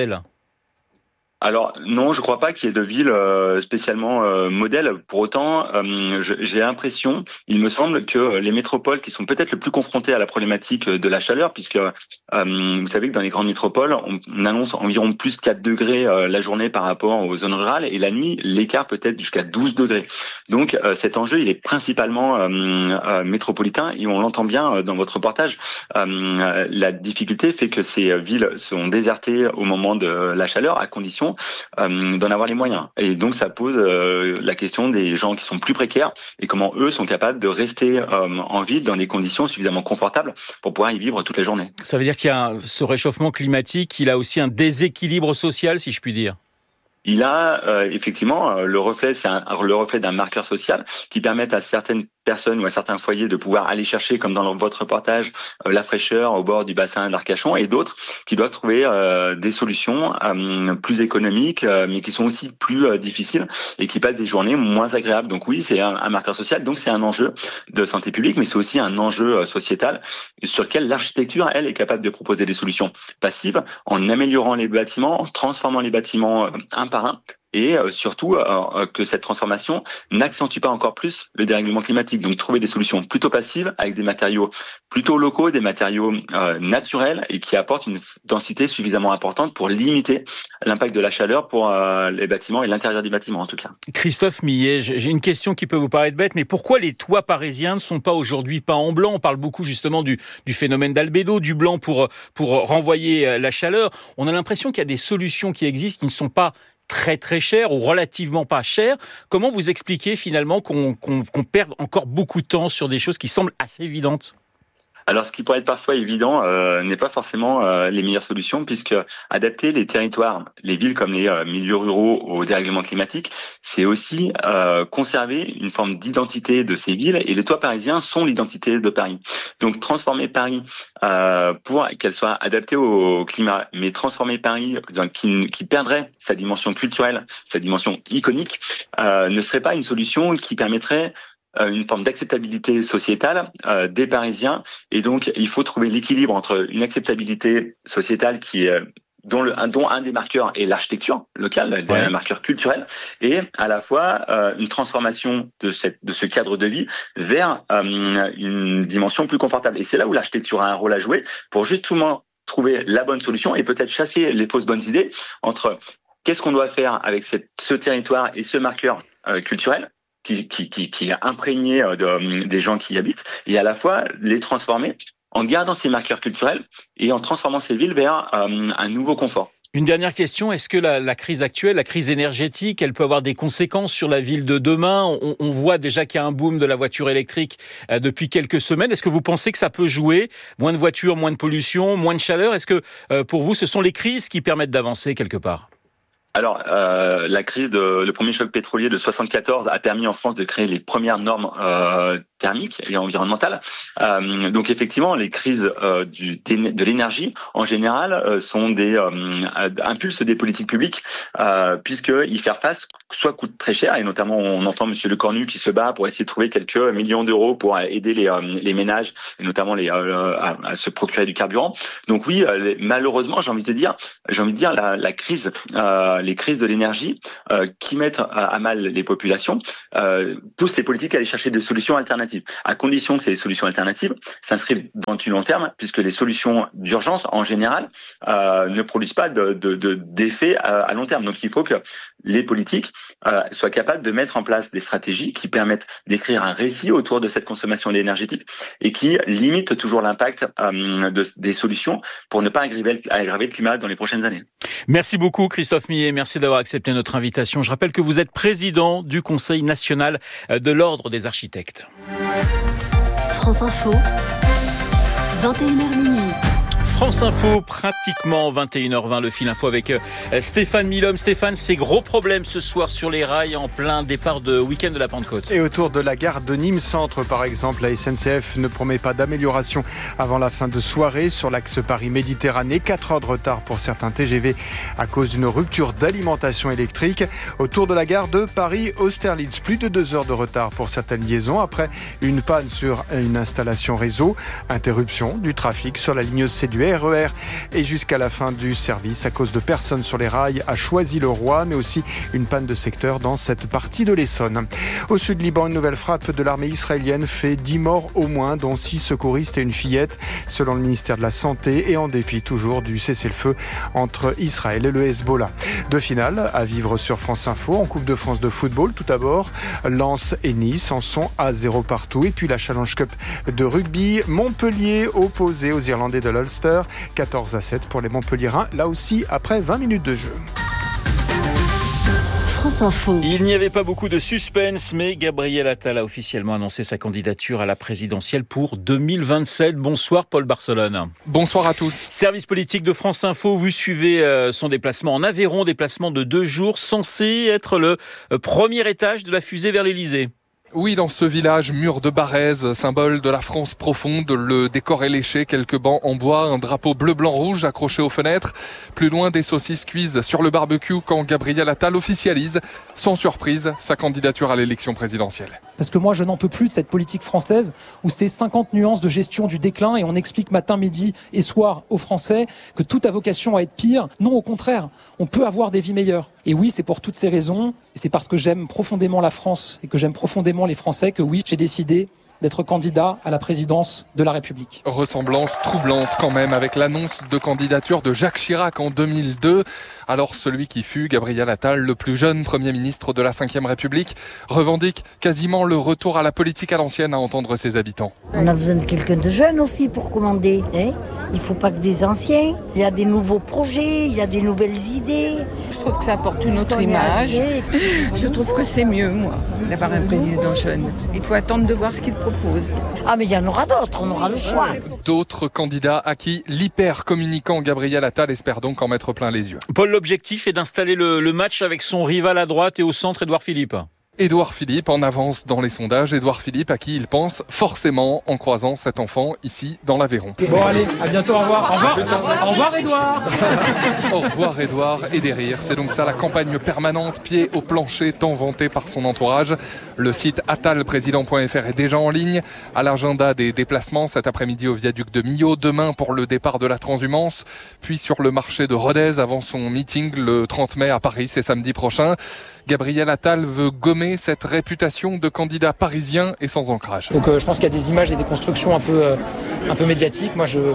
Alors non, je crois pas qu'il y ait de ville spécialement modèle. Pour autant, j'ai l'impression, il me semble que les métropoles qui sont peut-être le plus confrontées à la problématique de la chaleur, puisque vous savez que dans les grandes métropoles, on annonce environ plus 4 degrés la journée par rapport aux zones rurales, et la nuit, l'écart peut être jusqu'à 12 degrés. Donc cet enjeu, il est principalement métropolitain, et on l'entend bien dans votre reportage. La difficulté fait que ces villes sont désertées au moment de la chaleur, à condition d'en avoir les moyens. Et donc ça pose la question des gens qui sont plus précaires et comment eux sont capables de rester en ville dans des conditions suffisamment confortables pour pouvoir y vivre toute la journée. Ça veut dire qu'il y a ce réchauffement climatique, il a aussi un déséquilibre social, si je puis dire. Il a effectivement le reflet d'un marqueur social qui permet à certaines personnes ou à certains foyers de pouvoir aller chercher, comme dans votre reportage, la fraîcheur au bord du bassin d'Arcachon, et d'autres qui doivent trouver des solutions plus économiques, mais qui sont aussi plus difficiles et qui passent des journées moins agréables. Donc oui, c'est un marqueur social, donc c'est un enjeu de santé publique, mais c'est aussi un enjeu sociétal sur lequel l'architecture, elle, est capable de proposer des solutions passives en améliorant les bâtiments, en transformant les bâtiments un par un, et surtout que cette transformation n'accentue pas encore plus le dérèglement climatique. Donc trouver des solutions plutôt passives avec des matériaux plutôt locaux, des matériaux naturels et qui apportent une densité suffisamment importante pour limiter l'impact de la chaleur pour les bâtiments et l'intérieur des bâtiments en tout cas. Christophe Millet, j'ai une question qui peut vous paraître bête, mais pourquoi les toits parisiens ne sont pas aujourd'hui peints en blanc ? On parle beaucoup justement du phénomène d'albédo, du blanc pour renvoyer la chaleur. On a l'impression qu'il y a des solutions qui existent qui ne sont pas très très cher ou relativement pas cher. Comment vous expliquez finalement qu'on perd encore beaucoup de temps sur des choses qui semblent assez évidentes ? Alors, ce qui pourrait être parfois évident n'est pas forcément les meilleures solutions, puisque adapter les territoires, les villes comme les milieux ruraux au dérèglement climatique, c'est aussi conserver une forme d'identité de ces villes, et les toits parisiens sont l'identité de Paris. Donc, transformer Paris pour qu'elle soit adaptée au climat, mais transformer Paris qui perdrait sa dimension culturelle, sa dimension iconique, ne serait pas une solution qui permettrait une forme d'acceptabilité sociétale des Parisiens, et donc il faut trouver l'équilibre entre une acceptabilité sociétale qui est dont un des marqueurs est l'architecture locale, un marqueur culturel, et à la fois une transformation de ce cadre de vie vers une dimension plus confortable. Et c'est là où l'architecture a un rôle à jouer pour justement trouver la bonne solution et peut-être chasser les fausses bonnes idées entre qu'est-ce qu'on doit faire avec ce territoire et ce marqueur culturel qui est imprégné des gens qui y habitent, et à la fois les transformer en gardant ces marqueurs culturels et en transformant ces villes vers un nouveau confort. Une dernière question, est-ce que la crise actuelle, la crise énergétique, elle peut avoir des conséquences sur la ville de demain ? On voit déjà qu'il y a un boom de la voiture électrique depuis quelques semaines. Est-ce que vous pensez que ça peut jouer ? Moins de voitures, moins de pollution, moins de chaleur. Est-ce que pour vous, ce sont les crises qui permettent d'avancer quelque part ? Alors, la crise le premier choc pétrolier de 74 a permis en France de créer les premières normes thermiques et environnementales. Donc effectivement, les crises de l'énergie en général sont impulsent des politiques publiques puisqu'y faire face soit coûte très cher, et notamment on entend Monsieur Lecornu qui se bat pour essayer de trouver quelques millions d'euros pour aider les ménages et notamment à se procurer du carburant. Donc oui, malheureusement, j'ai envie de dire la crise, les crises de l'énergie qui mettent à mal les populations poussent les politiques à aller chercher des solutions alternatives, à condition que ces solutions alternatives s'inscrivent dans du long terme, puisque les solutions d'urgence en général ne produisent pas d'effet à long terme. Donc il faut que les politiques soient capables de mettre en place des stratégies qui permettent d'écrire un récit autour de cette consommation énergétique et qui limitent toujours l'impact des solutions pour ne pas aggraver le climat dans les prochaines années. Merci beaucoup Christophe Millet, merci d'avoir accepté notre invitation. Je rappelle que vous êtes président du Conseil national de l'Ordre des architectes. France Info, 21h minuit. France Info, pratiquement 21h20, le fil info avec Stéphane Milhomme. Stéphane, c'est gros problème ce soir sur les rails en plein départ de week-end de la Pentecôte. Et autour de la gare de Nîmes Centre, par exemple, la SNCF ne promet pas d'amélioration avant la fin de soirée sur l'axe Paris-Méditerranée. 4 heures de retard pour certains TGV à cause d'une rupture d'alimentation électrique. Autour de la gare de Paris-Austerlitz, plus de 2 heures de retard pour certaines liaisons après une panne sur une installation réseau. Interruption du trafic sur la ligne C du RER et jusqu'à la fin du service à cause de personnes sur les rails à Choisy-le-Roi, mais aussi une panne de secteur dans cette partie de l'Essonne. Au sud Liban, une nouvelle frappe de l'armée israélienne fait 10 morts au moins, dont 6 secouristes et une fillette, selon le ministère de la Santé, et en dépit toujours du cessez-le-feu entre Israël et le Hezbollah. Deux finales à vivre sur France Info en Coupe de France de football. Tout d'abord, Lens et Nice en sont à 0 partout. Et puis la Challenge Cup de rugby, Montpellier opposé aux Irlandais de l'Ulster. 14-7 pour les Montpelliérains, là aussi après 20 minutes de jeu. France Info. Il n'y avait pas beaucoup de suspense, mais Gabriel Attal a officiellement annoncé sa candidature à la présidentielle pour 2027. Bonsoir Paul Barcelone. Bonsoir à tous. Service politique de France Info, vous suivez son déplacement en Aveyron, déplacement de 2 jours, censé être le premier étage de la fusée vers l'Elysée. Oui, dans ce village, mur de Barèze, symbole de la France profonde, le décor est léché, quelques bancs en bois, un drapeau bleu-blanc-rouge accroché aux fenêtres. Plus loin, des saucisses cuises sur le barbecue quand Gabriel Attal officialise, sans surprise, sa candidature à l'élection présidentielle. Parce que moi, je n'en peux plus de cette politique française où c'est 50 nuances de gestion du déclin et on explique matin, midi et soir aux Français que tout a vocation à être pire. Non, au contraire, on peut avoir des vies meilleures. Et oui, c'est pour toutes ces raisons, et c'est parce que j'aime profondément la France et que j'aime profondément les Français que oui, j'ai décidé d'être candidat à la présidence de la République. Ressemblance troublante quand même avec l'annonce de candidature de Jacques Chirac en 2002. Alors celui qui fut, Gabriel Attal, le plus jeune Premier ministre de la Ve République, revendique quasiment le retour à la politique à l'ancienne à entendre ses habitants. On a besoin de quelqu'un de jeune aussi pour commander. Il ne faut pas que des anciens. Il y a des nouveaux projets, il y a des nouvelles idées. Je trouve que ça apporte une autre image. Je trouve que c'est mieux, moi, d'avoir un président jeune. Il faut attendre de voir ce qu'il propose. Ah mais il y en aura d'autres, on aura le choix. D'autres candidats à qui l'hyper communicant Gabriel Attal espère donc en mettre plein les yeux. Paul, l'objectif est d'installer le match avec son rival à droite et au centre, Édouard Philippe. Édouard Philippe en avance dans les sondages. Édouard Philippe à qui il pense forcément en croisant cet enfant ici dans l'Aveyron. Bon allez, à bientôt, au revoir. Au revoir Édouard. Au revoir Édouard et des rires. C'est donc ça la campagne permanente, pied au plancher, tant vantée par son entourage. Le site attalprésident.fr est déjà en ligne. À l'agenda des déplacements cet après-midi au viaduc de Millau, demain pour le départ de la transhumance, puis sur le marché de Rodez avant son meeting le 30 mai à Paris, c'est samedi prochain. Gabriel Attal veut gommer cette réputation de candidat parisien et sans ancrage. Donc je pense qu'il y a des images et des constructions un peu médiatiques. Moi je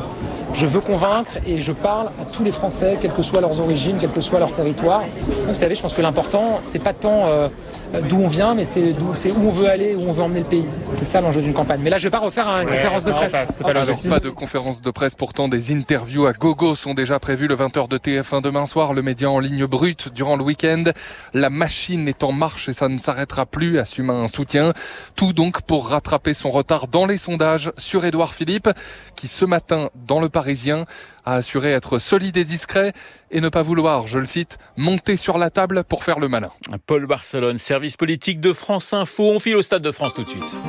Je veux convaincre et je parle à tous les Français, quelles que soient leurs origines, quel que soit leur territoire. Vous savez, je pense que l'important, c'est pas tant d'où on vient, mais c'est où on veut aller, où on veut emmener le pays. C'est ça l'enjeu d'une campagne. Mais là, je vais pas refaire une conférence de presse. Pas de conférence de presse, pourtant des interviews à gogo sont déjà prévues le 20h de TF1 demain soir, le média en ligne brute durant le week-end. La machine est en marche et ça ne s'arrêtera plus, assume un soutien. Tout donc pour rattraper son retard dans les sondages sur Édouard Philippe, qui ce matin, dans Le Parisien, a assuré être solide et discret et ne pas vouloir, je le cite, monter sur la table pour faire le malin. Paul Barcelone, service politique de France Info. On file au Stade de France tout de suite.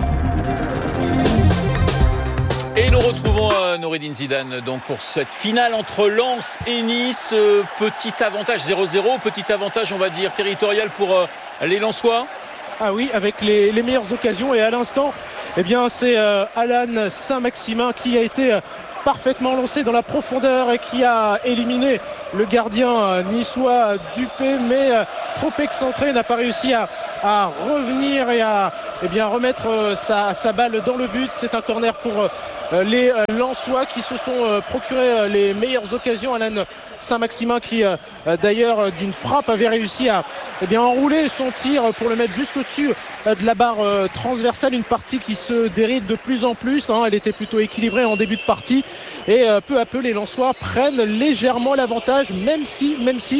Et nous retrouvons Noureddine Zidane donc pour cette finale entre Lens et Nice. Petit avantage 0-0, petit avantage on va dire territorial pour les Lensois. Ah oui, avec les meilleures occasions. Et à l'instant, eh bien, c'est Alan Saint-Maximin qui a été parfaitement lancé dans la profondeur et qui a éliminé le gardien niçois Dupé, mais trop excentré, n'a pas réussi à revenir et à remettre sa balle dans le but. C'est un corner pour les Lensois qui se sont procuré les meilleures occasions. Alan Saint-Maximin qui d'ailleurs d'une frappe avait réussi à enrouler son tir pour le mettre juste au-dessus de la barre transversale. Une partie qui se déride de plus en plus, elle était plutôt équilibrée en début de partie et peu à peu les Lensois prennent légèrement l'avantage, même si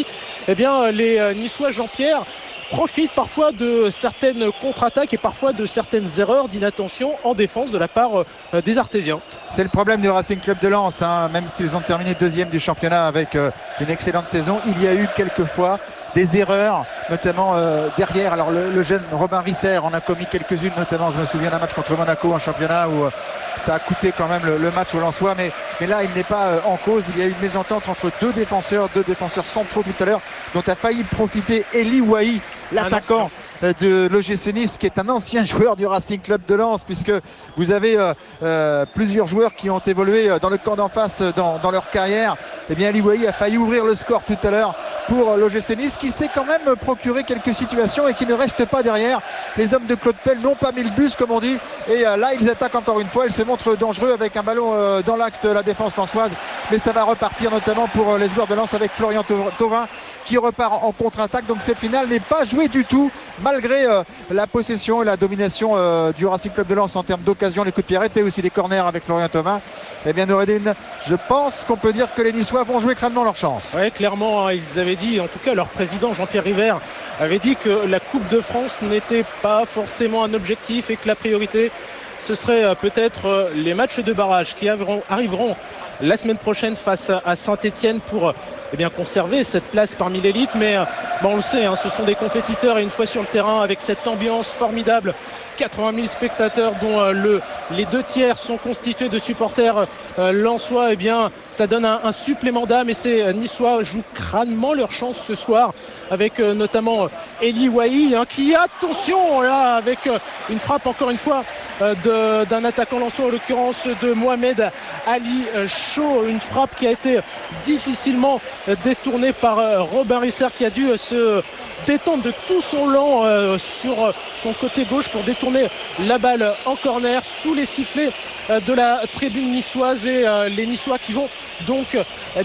les Niçois, Jean-Pierre, profite parfois de certaines contre-attaques et parfois de certaines erreurs d'inattention en défense de la part des Artésiens. C'est le problème du Racing Club de Lens, même s'ils ont terminé deuxième du championnat avec une excellente saison. Il y a eu quelquefois des erreurs, notamment derrière. Alors le jeune Robin Risser en a commis quelques-unes, notamment je me souviens d'un match contre Monaco en championnat où ça a coûté quand même le match aux Lensois, mais là il n'est pas en cause. Il y a eu une mésentente entre deux défenseurs centraux tout à l'heure, dont a failli profiter Eli Wahi, l'attaquant de l'OGC Nice, qui est un ancien joueur du Racing Club de Lens, puisque vous avez plusieurs joueurs qui ont évolué dans le camp d'en face dans leur carrière. Eh bien, Ali Wahi a failli ouvrir le score tout à l'heure pour l'OGC Nice, qui s'est quand même procuré quelques situations et qui ne reste pas derrière. Les hommes de Claude Pell n'ont pas mis le bus, comme on dit, et là ils attaquent encore une fois. Ils se montrent dangereux avec un ballon dans l'axe de la défense lensoise, mais ça va repartir notamment pour les joueurs de Lens avec Florian Thauvin qui repart en contre-attaque. Donc cette finale n'est pas jouée du tout, malgré la possession et la domination du Racing Club de Lens en termes d'occasion, les coups de pied arrêtés, aussi les corners avec Florian Thauvin. Eh bien, Noureddine, je pense qu'on peut dire que les Niçois vont jouer crânement leur chance. Oui, clairement, ils avaient dit, en tout cas leur président Jean-Pierre River avait dit que la Coupe de France n'était pas forcément un objectif et que la priorité ce serait peut-être les matchs de barrage qui arriveront la semaine prochaine face à Saint-Etienne pour conserver cette place parmi l'élite. Mais on le sait, ce sont des compétiteurs, et une fois sur le terrain avec cette ambiance formidable, 80 000 spectateurs dont les 2/3 sont constitués de supporters lensois, ça donne un supplément d'âme, et ces Niçois jouent crânement leur chance ce soir avec notamment Eli Wahi qui, attention là, avec une frappe encore une fois d'un attaquant lensois, en l'occurrence de Mohamed Ali Chaud, une frappe qui a été difficilement détournée par Robin Risser, qui a dû se détendre de tout son long sur son côté gauche pour détourner la balle en corner sous les sifflets de la tribune niçoise, et les Niçois qui vont donc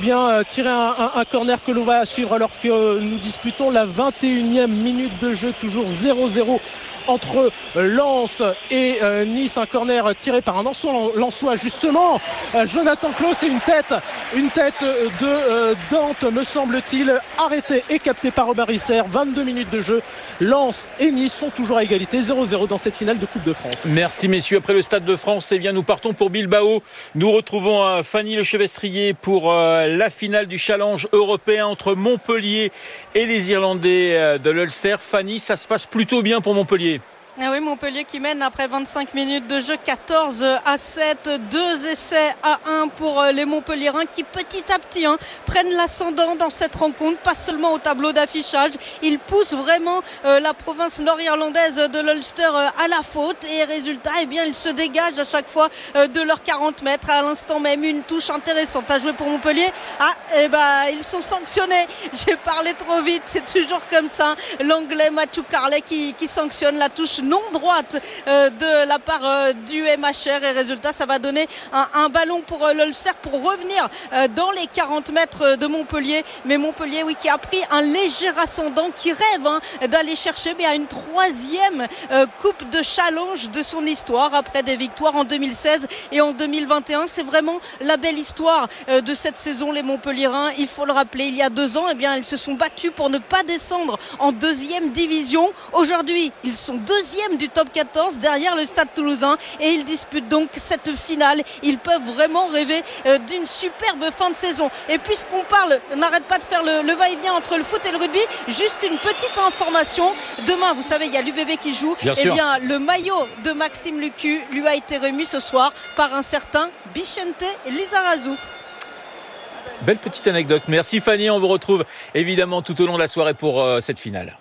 tirer un corner que l'on va suivre alors que nous disputons la 21e minute de jeu, toujours 0-0 entre Lens et Nice. Un corner tiré par un Lensois justement, Jonathan Klaus, et une tête de Dante, me semble-t-il, arrêtée et captée par Robin Risser. 22 minutes de jeu, Lens et Nice sont toujours à égalité, 0-0 dans cette finale de Coupe de France. Merci messieurs. Après le Stade de France, nous partons pour Bilbao. Nous retrouvons Fanny Lechevestrier pour la finale du challenge européen entre Montpellier et les Irlandais de l'Ulster. Fanny, ça se passe plutôt bien pour Montpellier. Ah oui, Montpellier qui mène après 25 minutes de jeu, 14-7, 2 essais à 1 pour les Montpelliérains qui petit à petit prennent l'ascendant dans cette rencontre, pas seulement au tableau d'affichage. Ils poussent vraiment la province nord-irlandaise de l'Ulster à la faute, et résultat, ils se dégagent à chaque fois de leurs 40 mètres. À l'instant même, une touche intéressante à jouer pour Montpellier. Ils sont sanctionnés. J'ai parlé trop vite, c'est toujours comme ça. L'anglais Matthew Carley qui sanctionne la touche non droite de la part du MHR et résultat ça va donner un ballon pour l'Ulster pour revenir dans les 40 mètres de Montpellier, mais Montpellier oui qui a pris un léger ascendant, qui rêve d'aller chercher mais à une 3e coupe de challenge de son histoire après des victoires en 2016 et en 2021. C'est vraiment la belle histoire de cette saison, les Montpelliérains. Il faut le rappeler, il y a 2 ans, ils se sont battus pour ne pas descendre en 2e division. Aujourd'hui, ils sont 2e du top 14 derrière le Stade Toulousain et ils disputent donc cette finale. Ils peuvent vraiment rêver d'une superbe fin de saison. Et puisqu'on parle, on n'arrête pas de faire le va-et-vient entre le foot et le rugby, juste une petite information. Demain, vous savez, il y a l'UBB qui joue. Le maillot de Maxime Lucu lui a été remis ce soir par un certain Bichente Lizarazu. Belle petite anecdote. Merci Fanny, on vous retrouve évidemment tout au long de la soirée pour cette finale.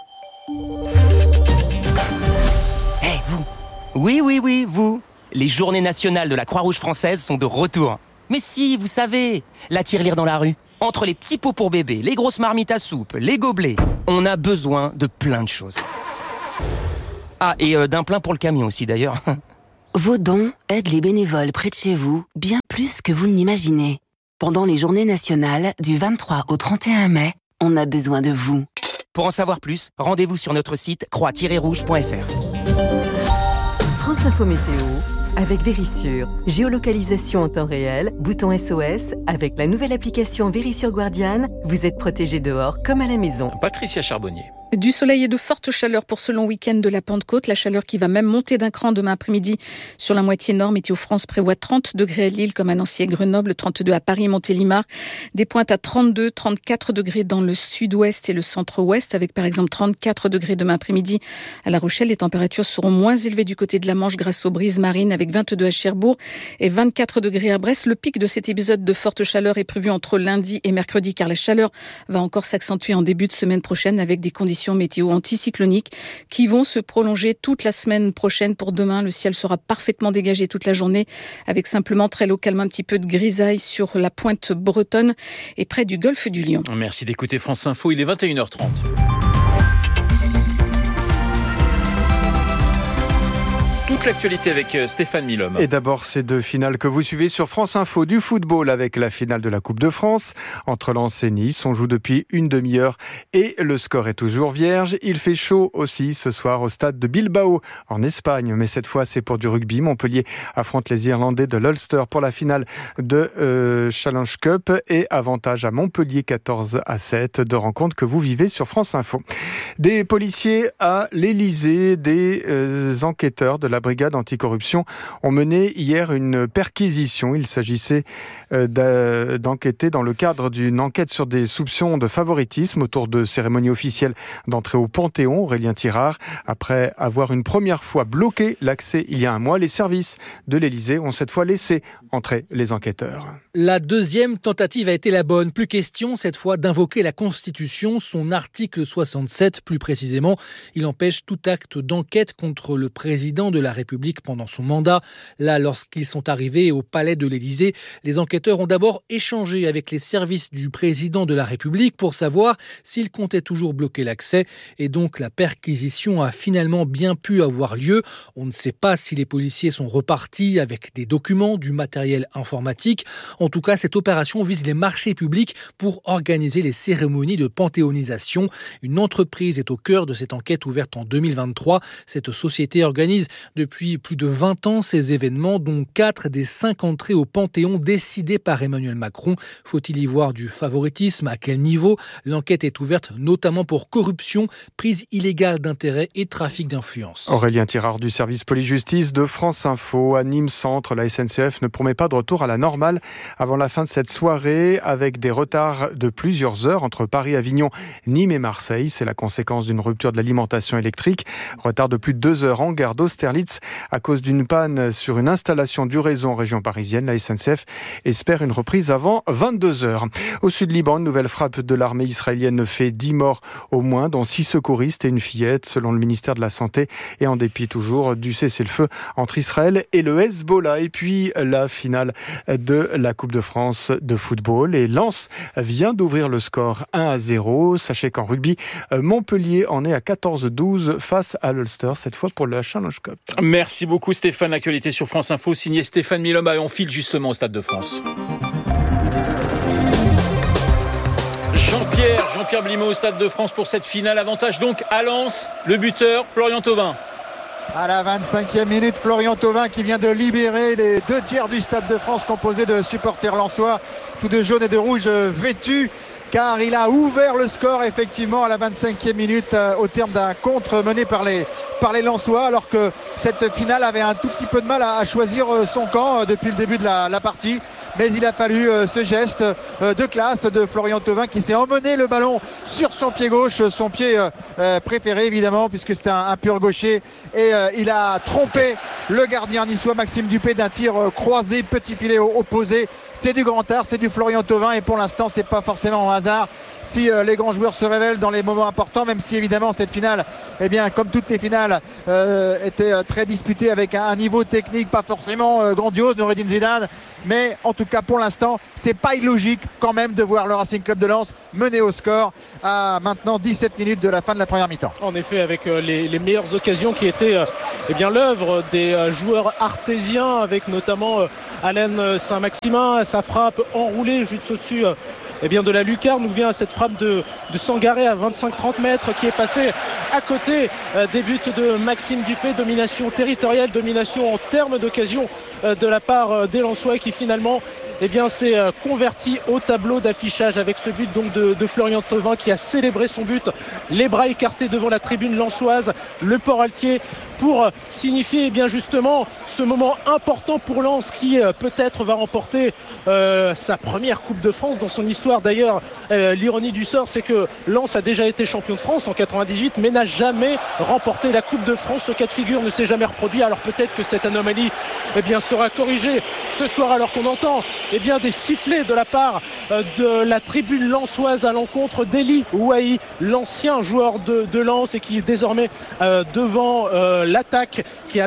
Vous. Oui, vous. Les journées nationales de la Croix-Rouge française sont de retour. Mais si, vous savez, la tirelire dans la rue. Entre les petits pots pour bébé, les grosses marmites à soupe, les gobelets, on a besoin de plein de choses. Ah, et d'un plein pour le camion aussi d'ailleurs. Vos dons aident les bénévoles près de chez vous bien plus que vous ne l'imaginez. Pendant les journées nationales, du 23 au 31 mai, on a besoin de vous. Pour en savoir plus, rendez-vous sur notre site croix-rouge.fr. France Info Météo avec Vérissure. Géolocalisation en temps réel, bouton SOS. Avec la nouvelle application Vérissure Guardian, vous êtes protégé dehors comme à la maison. Patricia Charbonnier. Du soleil et de fortes chaleurs pour ce long week-end de la Pentecôte. La chaleur qui va même monter d'un cran demain après-midi sur la moitié nord. Météo France prévoit 30 degrés à Lille comme à Nancy et Grenoble, 32 à Paris et Montélimar. Des pointes à 32, 34 degrés dans le sud-ouest et le centre-ouest avec par exemple 34 degrés demain après-midi à La Rochelle. Les températures seront moins élevées du côté de la Manche grâce aux brises marines avec 22 à Cherbourg et 24 degrés à Brest. Le pic de cet épisode de forte chaleur est prévu entre lundi et mercredi car la chaleur va encore s'accentuer en début de semaine prochaine avec des conditions météo anticycloniques qui vont se prolonger toute la semaine prochaine. Pour demain, le ciel sera parfaitement dégagé toute la journée avec simplement très localement un petit peu de grisaille sur la pointe bretonne et près du golfe du Lion. Merci d'écouter France Info, il est 21h30. Toute l'actualité avec Stéphane Milhomme. Et d'abord, ces 2 finales que vous suivez sur France Info du football avec la finale de la Coupe de France entre Lens et Nice. On joue depuis une demi-heure et le score est toujours vierge. Il fait chaud aussi ce soir au stade de Bilbao en Espagne. Mais cette fois, c'est pour du rugby. Montpellier affronte les Irlandais de l'Ulster pour la finale de Challenge Cup et avantage à Montpellier 14-7 de rencontres que vous vivez sur France Info. Des policiers à l'Élysée, des enquêteurs de la brigade anticorruption ont mené hier une perquisition. Il s'agissait d'enquêter dans le cadre d'une enquête sur des soupçons de favoritisme autour de cérémonies officielles d'entrée au Panthéon. Aurélien Tirard, après avoir une première fois bloqué l'accès il y a un mois, les services de l'Élysée ont cette fois laissé entrer les enquêteurs. La deuxième tentative a été la bonne. Plus question cette fois d'invoquer la Constitution, son article 67 plus précisément. Il empêche tout acte d'enquête contre le président de la République pendant son mandat. Là, lorsqu'ils sont arrivés au palais de l'Élysée, les enquêteurs ont d'abord échangé avec les services du président de la République pour savoir s'il comptait toujours bloquer l'accès. Et donc, la perquisition a finalement bien pu avoir lieu. On ne sait pas si les policiers sont repartis avec des documents, du matériel informatique. En tout cas, cette opération vise les marchés publics pour organiser les cérémonies de panthéonisation. Une entreprise est au cœur de cette enquête ouverte en 2023. Cette société organise depuis plus de 20 ans ces événements, dont 4 des 5 entrées au Panthéon décidées par Emmanuel Macron. Faut-il y voir du favoritisme? À quel niveau? L'enquête est ouverte notamment pour corruption, prise illégale d'intérêts et trafic d'influence. Aurélien Tirard du service police-justice de France Info. À Nîmes Centre, la SNCF ne promet pas de retour à la normale avant la fin de cette soirée, avec des retards de plusieurs heures entre Paris, Avignon, Nîmes et Marseille. C'est la conséquence d'une rupture de l'alimentation électrique. Retard de plus de 2 heures en gare d'Austerlitz à cause d'une panne sur une installation du réseau en région parisienne. La SNCF espère une reprise avant 22h. Au sud Liban, une nouvelle frappe de l'armée israélienne fait 10 morts au moins, dont 6 secouristes et une fillette, selon le ministère de la Santé, et en dépit toujours du cessez-le-feu entre Israël et le Hezbollah. Et puis la finale de la Coupe de France de football. Et Lens vient d'ouvrir le score 1-0. Sachez qu'en rugby, Montpellier en est à 14-12 face à l'Ulster, cette fois pour la Challenge Cup. Merci beaucoup Stéphane. Actualité sur France Info, signé Stéphane Miloma, et on file justement au Stade de France. Jean-Pierre Blimaud au Stade de France pour cette finale. Avantage donc à Lens, le buteur Florian Thauvin. À la 25e minute, Florian Thauvin qui vient de libérer les 2 tiers du Stade de France composé de supporters lensois, tous de jaune et de rouge vêtus, car il a ouvert le score effectivement à la 25e minute au terme d'un contre mené par les Lensois, alors que cette finale avait un tout petit peu de mal à choisir son camp depuis le début de la partie. Mais il a fallu ce geste de classe de Florian Thauvin qui s'est emmené le ballon sur son pied gauche, son pied préféré évidemment puisque c'était un pur gaucher, et il a trompé le gardien niçois Maxime Dupé d'un tir croisé, petit filet opposé. C'est du grand art, c'est du Florian Thauvin, et pour l'instant c'est pas forcément un hasard si les grands joueurs se révèlent dans les moments importants, même si évidemment cette finale, eh bien comme toutes les finales, était très disputée avec un niveau technique pas forcément grandiose, Noureddine Zidane, mais en tout cas pour l'instant c'est pas illogique quand même de voir le Racing Club de Lens mener au score à maintenant 17 minutes de la fin de la première mi-temps. En effet, avec les meilleures occasions qui étaient l'œuvre des joueurs artésiens, avec notamment Alain Saint-Maximin, sa frappe enroulée juste au-dessus de la lucarne, ou bien cette frappe de Sangaré à 25-30 mètres qui est passée à côté des buts de Maxime Dupé. Domination territoriale, domination en termes d'occasion de la part des Lensois, qui finalement s'est converti au tableau d'affichage avec ce but donc de Florian Thauvin, qui a célébré son but, les bras écartés devant la tribune lensoise, le port altier, pour signifier justement ce moment important pour Lens, qui peut-être va remporter sa première Coupe de France dans son histoire. D'ailleurs, l'ironie du sort, c'est que Lens a déjà été champion de France en 98, mais n'a jamais remporté la Coupe de France. Ce cas de figure ne s'est jamais reproduit. Alors peut-être que cette anomalie sera corrigée ce soir, alors qu'on entend des sifflets de la part de la tribune lensoise à l'encontre d'Eli Ouahi, l'ancien joueur de Lens, et qui est désormais devant l'attaque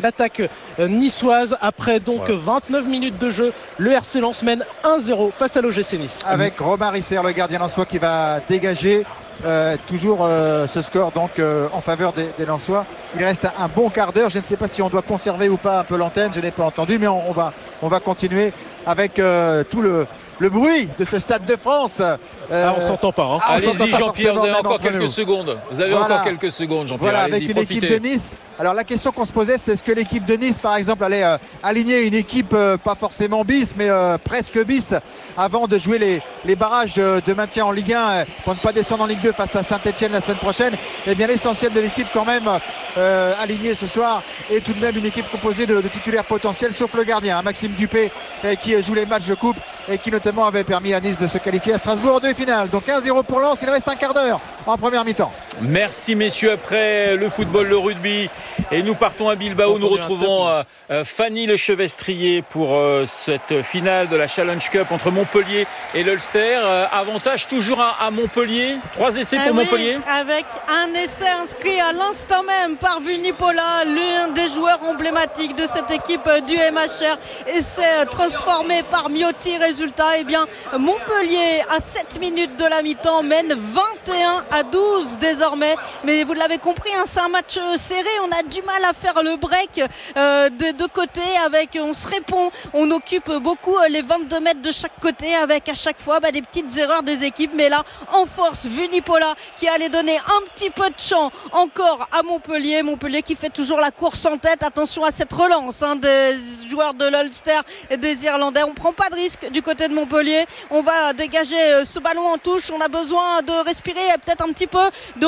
niçoise. Après 29 minutes de jeu, le RC Lens mène 1-0 face à l'OGC Nice. Avec Romain Risser, le gardien lensois, qui va dégager toujours ce score donc en faveur des Lensois. Il reste un bon quart d'heure. Je ne sais pas si on doit conserver ou pas un peu l'antenne, je n'ai pas entendu, mais on va continuer avec tout le bruit de ce Stade de France. On s'entend pas. Allez-y Jean-Pierre, vous avez encore quelques secondes. Encore quelques secondes, Jean-Pierre. Voilà, avec une équipe de Nice. Alors la question qu'on se posait, c'est est-ce que l'équipe de Nice, par exemple, allait aligner une équipe pas forcément bis, mais presque bis, avant de jouer les barrages de maintien en Ligue 1 pour ne pas descendre en Ligue 2 face à Saint-Etienne la semaine prochaine. Eh bien l'essentiel de l'équipe quand même alignée ce soir est tout de même une équipe composée de titulaires potentiels, sauf le gardien, Maxime Dupé, qui joue les matchs de coupe et qui notamment avait permis à Nice de se qualifier à Strasbourg en demi-finale. Donc 1-0 pour Lens, il reste un quart d'heure en première mi-temps. Merci messieurs. Après le football, le rugby, et nous partons à Bilbao. Nous retrouvons Fanny Lechevestrier pour cette finale de la Challenge Cup entre Montpellier et l'Ulster. Avantage toujours à Montpellier. 3 essais pour Montpellier. Avec un essai inscrit à l'instant même par Vunipola, l'un des joueurs emblématiques de cette équipe du MHR. Essai transformé par Miotti. Résultat, Montpellier à 7 minutes de la mi-temps mène 21-12 désormais. Mais vous l'avez compris, c'est un match serré. On a du mal à faire le break des deux côtés. On se répond, on occupe beaucoup les 22 mètres de chaque côté, avec à chaque fois des petites erreurs des équipes. Mais là, en force, Vunipola qui allait donner un petit peu de champ encore à Montpellier. Montpellier qui fait toujours la course en tête. Attention à cette relance des joueurs de l'Ulster et des Irlandais. On prend pas de risque du côté de Montpellier. On va dégager ce ballon en touche. On a besoin de respirer, peut-être un petit peu de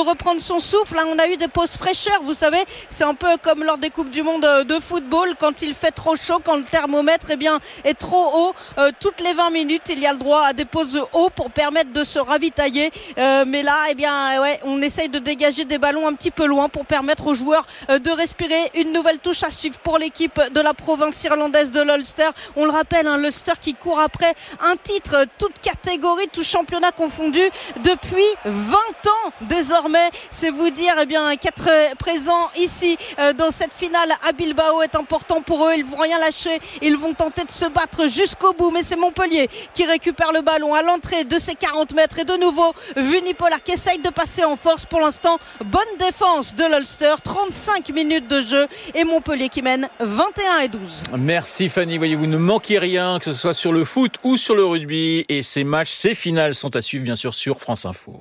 reprendre son souffle. Là, on a eu des pauses fraîcheurs, vous savez, c'est un peu comme lors des Coupes du Monde de football, quand il fait trop chaud, quand le thermomètre est trop haut. Toutes les 20 minutes, il y a le droit à des pauses haut pour permettre de se ravitailler. Mais là, on essaye de dégager des ballons un petit peu loin pour permettre aux joueurs de respirer. Une nouvelle touche à suivre pour l'équipe de la province irlandaise de l'Ulster. On le rappelle, l'Ulster qui court après un titre, toute catégorie, tout championnat confondu, depuis 20 ans désormais. C'est vous dire qu'être présent ici dans cette finale à Bilbao est important pour eux. Ils vont rien lâcher, ils vont tenter de se battre jusqu'au bout, mais c'est Montpellier qui récupère le ballon à l'entrée de ses 40 mètres et de nouveau Vunipola qui essaye de passer en force. Pour l'instant, bonne défense de l'Ulster, 35 minutes de jeu et Montpellier qui mène 21-12. Merci Fanny, voyez-vous, ne manquez rien, que ce soit sur le foot ou sur le rugby, et ces matchs, ces finales sont à suivre bien sûr sur France Info.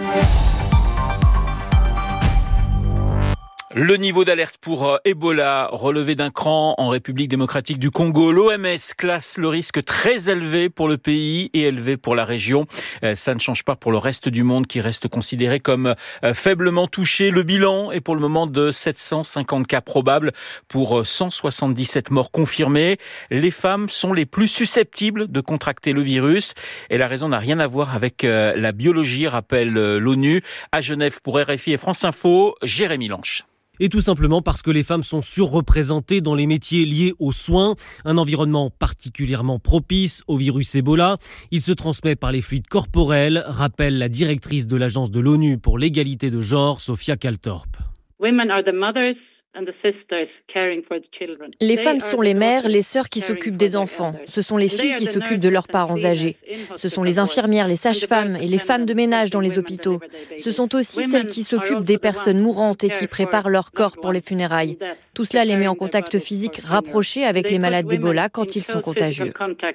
Le niveau d'alerte pour Ebola relevé d'un cran en République démocratique du Congo. L'OMS classe le risque très élevé pour le pays et élevé pour la région. Ça ne change pas pour le reste du monde qui reste considéré comme faiblement touché. Le bilan est pour le moment de 750 cas probables pour 177 morts confirmées. Les femmes sont les plus susceptibles de contracter le virus et la raison n'a rien à voir avec la biologie, rappelle l'ONU. À Genève pour RFI et France Info, Jérémy Lanche. Et tout simplement parce que les femmes sont surreprésentées dans les métiers liés aux soins, un environnement particulièrement propice au virus Ebola. Il se transmet par les fluides corporels, rappelle la directrice de l'Agence de l'ONU pour l'égalité de genre, Sophia Kaltorp. Les femmes sont les mères, les sœurs qui s'occupent des enfants. Ce sont les filles qui s'occupent de leurs parents âgés. Ce sont les infirmières, les sages-femmes et les femmes de ménage dans les hôpitaux. Ce sont aussi celles qui s'occupent des personnes mourantes et qui préparent leur corps pour les funérailles. Tout cela les met en contact physique rapproché avec les malades d'Ebola quand ils sont contagieux.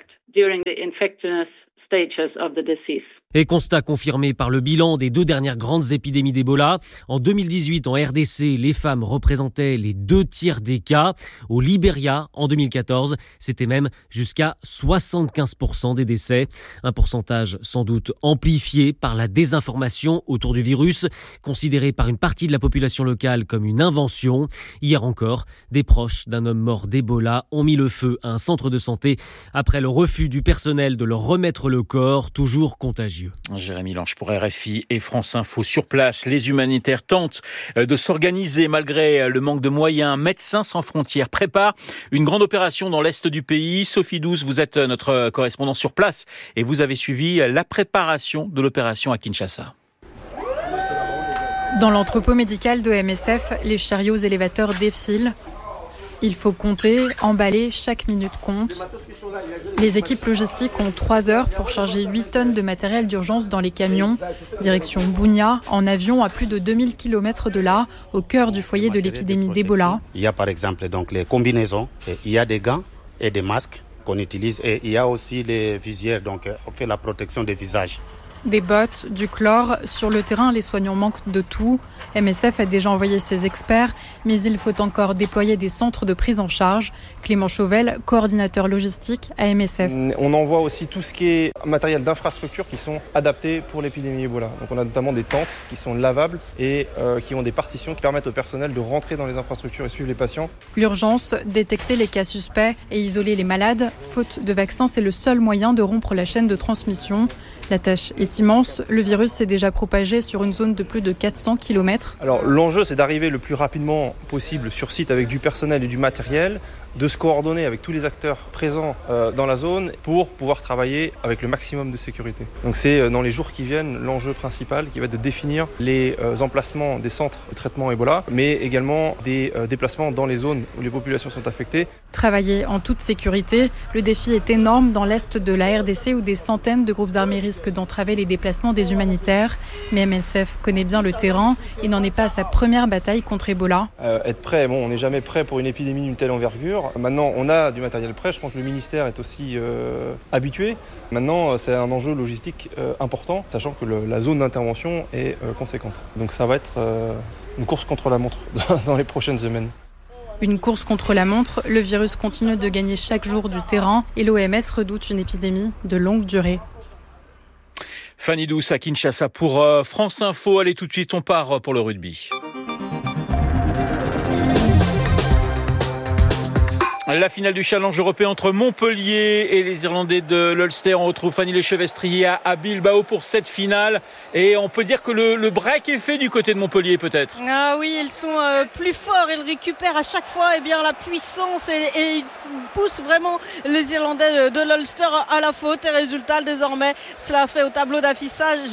Et constat confirmé par le bilan des 2 dernières grandes épidémies d'Ebola. En 2018, en RDC, les femmes représentaient les 2/3 des cas. Au Libéria, en 2014, c'était même jusqu'à 75% des décès. Un pourcentage sans doute amplifié par la désinformation autour du virus, considéré par une partie de la population locale comme une invention. Hier encore, des proches d'un homme mort d'Ebola ont mis le feu à un centre de santé après le refus du personnel de leur remettre le corps, toujours contagieux. Jérémy Lanche pour RFI et France Info. Sur place, les humanitaires tentent de s'organiser malgré le manque de moyens. Médecins sans frontières prépare une grande opération dans l'est du pays. Sophie Douce, vous êtes notre correspondant sur place et vous avez suivi la préparation de l'opération à Kinshasa. Dans l'entrepôt médical de MSF, les chariots élévateurs défilent. Il faut compter, emballer, chaque minute compte. Les équipes logistiques ont 3 heures pour charger 8 tonnes de matériel d'urgence dans les camions. Direction Bunia, en avion à plus de 2000 km de là, au cœur du foyer de l'épidémie d'Ebola. Il y a par exemple donc les combinaisons, il y a des gants et des masques qu'on utilise et il y a aussi les visières, donc on fait la protection des visages. Des bottes, du chlore. Sur le terrain, les soignants manquent de tout. MSF a déjà envoyé ses experts, mais il faut encore déployer des centres de prise en charge. Clément Chauvel, coordinateur logistique à MSF. On envoie aussi tout ce qui est matériel d'infrastructure qui sont adaptés pour l'épidémie Ebola. Donc on a notamment des tentes qui sont lavables et qui ont des partitions qui permettent au personnel de rentrer dans les infrastructures et suivre les patients. L'urgence, détecter les cas suspects et isoler les malades. Faute de vaccins, c'est le seul moyen de rompre la chaîne de transmission. La tâche est immense. Le virus s'est déjà propagé sur une zone de plus de 400 km. Alors l'enjeu, c'est d'arriver le plus rapidement possible sur site avec du personnel et du matériel, de se coordonner avec tous les acteurs présents dans la zone pour pouvoir travailler avec le maximum de sécurité. Donc c'est dans les jours qui viennent l'enjeu principal qui va être de définir les emplacements des centres de traitement Ebola, mais également des déplacements dans les zones où les populations sont affectées. Travailler en toute sécurité, le défi est énorme dans l'est de la RDC où des centaines de groupes armés risquent d'entraver les déplacements des humanitaires. Mais MSF connaît bien le terrain et n'en est pas à sa première bataille contre Ebola. Être prêt, on n'est jamais prêt pour une épidémie d'une telle envergure. Maintenant, on a du matériel prêt. Je pense que le ministère est aussi habitué. Maintenant, c'est un enjeu logistique important, sachant que la zone d'intervention est conséquente. Donc ça va être une course contre la montre dans les prochaines semaines. Une course contre la montre, le virus continue de gagner chaque jour du terrain et l'OMS redoute une épidémie de longue durée. Fanny Douce à Kinshasa pour France Info. Allez, tout de suite, on part pour le rugby. La finale du challenge européen entre Montpellier et les Irlandais de l'Ulster. On retrouve Fanny Lechevestrier à Bilbao pour cette finale. Et on peut dire que le break est fait du côté de Montpellier peut-être. Ah oui, ils sont plus forts. Ils récupèrent à chaque fois la puissance et ils poussent vraiment les Irlandais de l'Ulster à la faute. Et résultat, désormais, cela fait au tableau d'affichage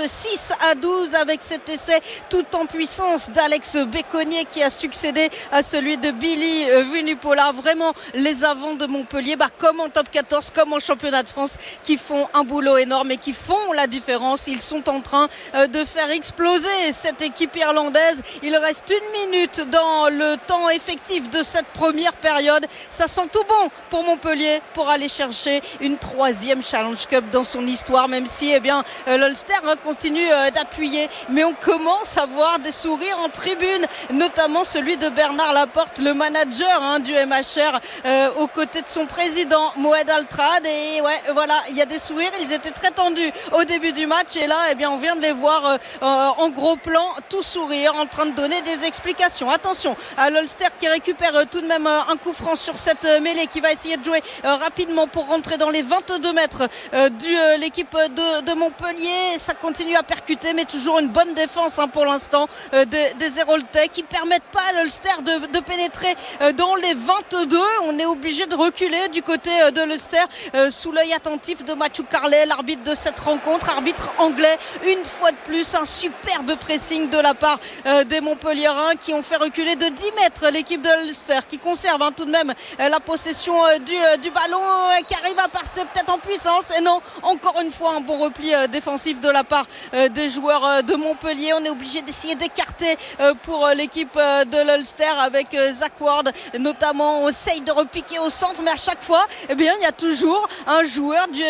26-12 avec cet essai tout en puissance d'Alex Béconnier qui a succédé à celui de Billy Vunipola. Vraiment les avants de Montpellier, comme en top 14, comme en championnat de France, qui font un boulot énorme et qui font la différence. Ils sont en train de faire exploser cette équipe irlandaise. Il reste 1 minute dans le temps effectif de cette première période. Ça sent tout bon pour Montpellier pour aller chercher une 3e Challenge Cup dans son histoire, même si l'Ulster continue d'appuyer. Mais on commence à voir des sourires en tribune, notamment celui de Bernard Laporte, le manager du MHR, aux côtés de son président Moed Altrad. Et il y a des sourires. Ils étaient très tendus au début du match et là on vient de les voir en gros plan, tout sourire, en train de donner des explications. Attention à l'Ulster qui récupère tout de même un coup franc sur cette mêlée, qui va essayer de jouer rapidement pour rentrer dans les 22 mètres de l'équipe de Montpellier. Ça continue à percuter, mais toujours une bonne défense pour l'instant des Héroltais qui permettent pas à l'Ulster de pénétrer dans les 22. On est obligé de reculer du côté de l'Ulster sous l'œil attentif de Matthew Carley, l'arbitre de cette rencontre, arbitre anglais. Une fois de plus, un superbe pressing de la part des Montpelliérains qui ont fait reculer de 10 mètres l'équipe de l'Ulster, qui conserve tout de même la possession du ballon, qui arrive à passer peut-être en puissance. Et non, encore une fois, un bon repli défensif de la part des joueurs de Montpellier. On est obligé d'essayer d'écarter pour l'équipe de l'Ulster avec Zach Ward, notamment. On essaye de repiquer au centre, mais à chaque fois, il y a toujours un joueur du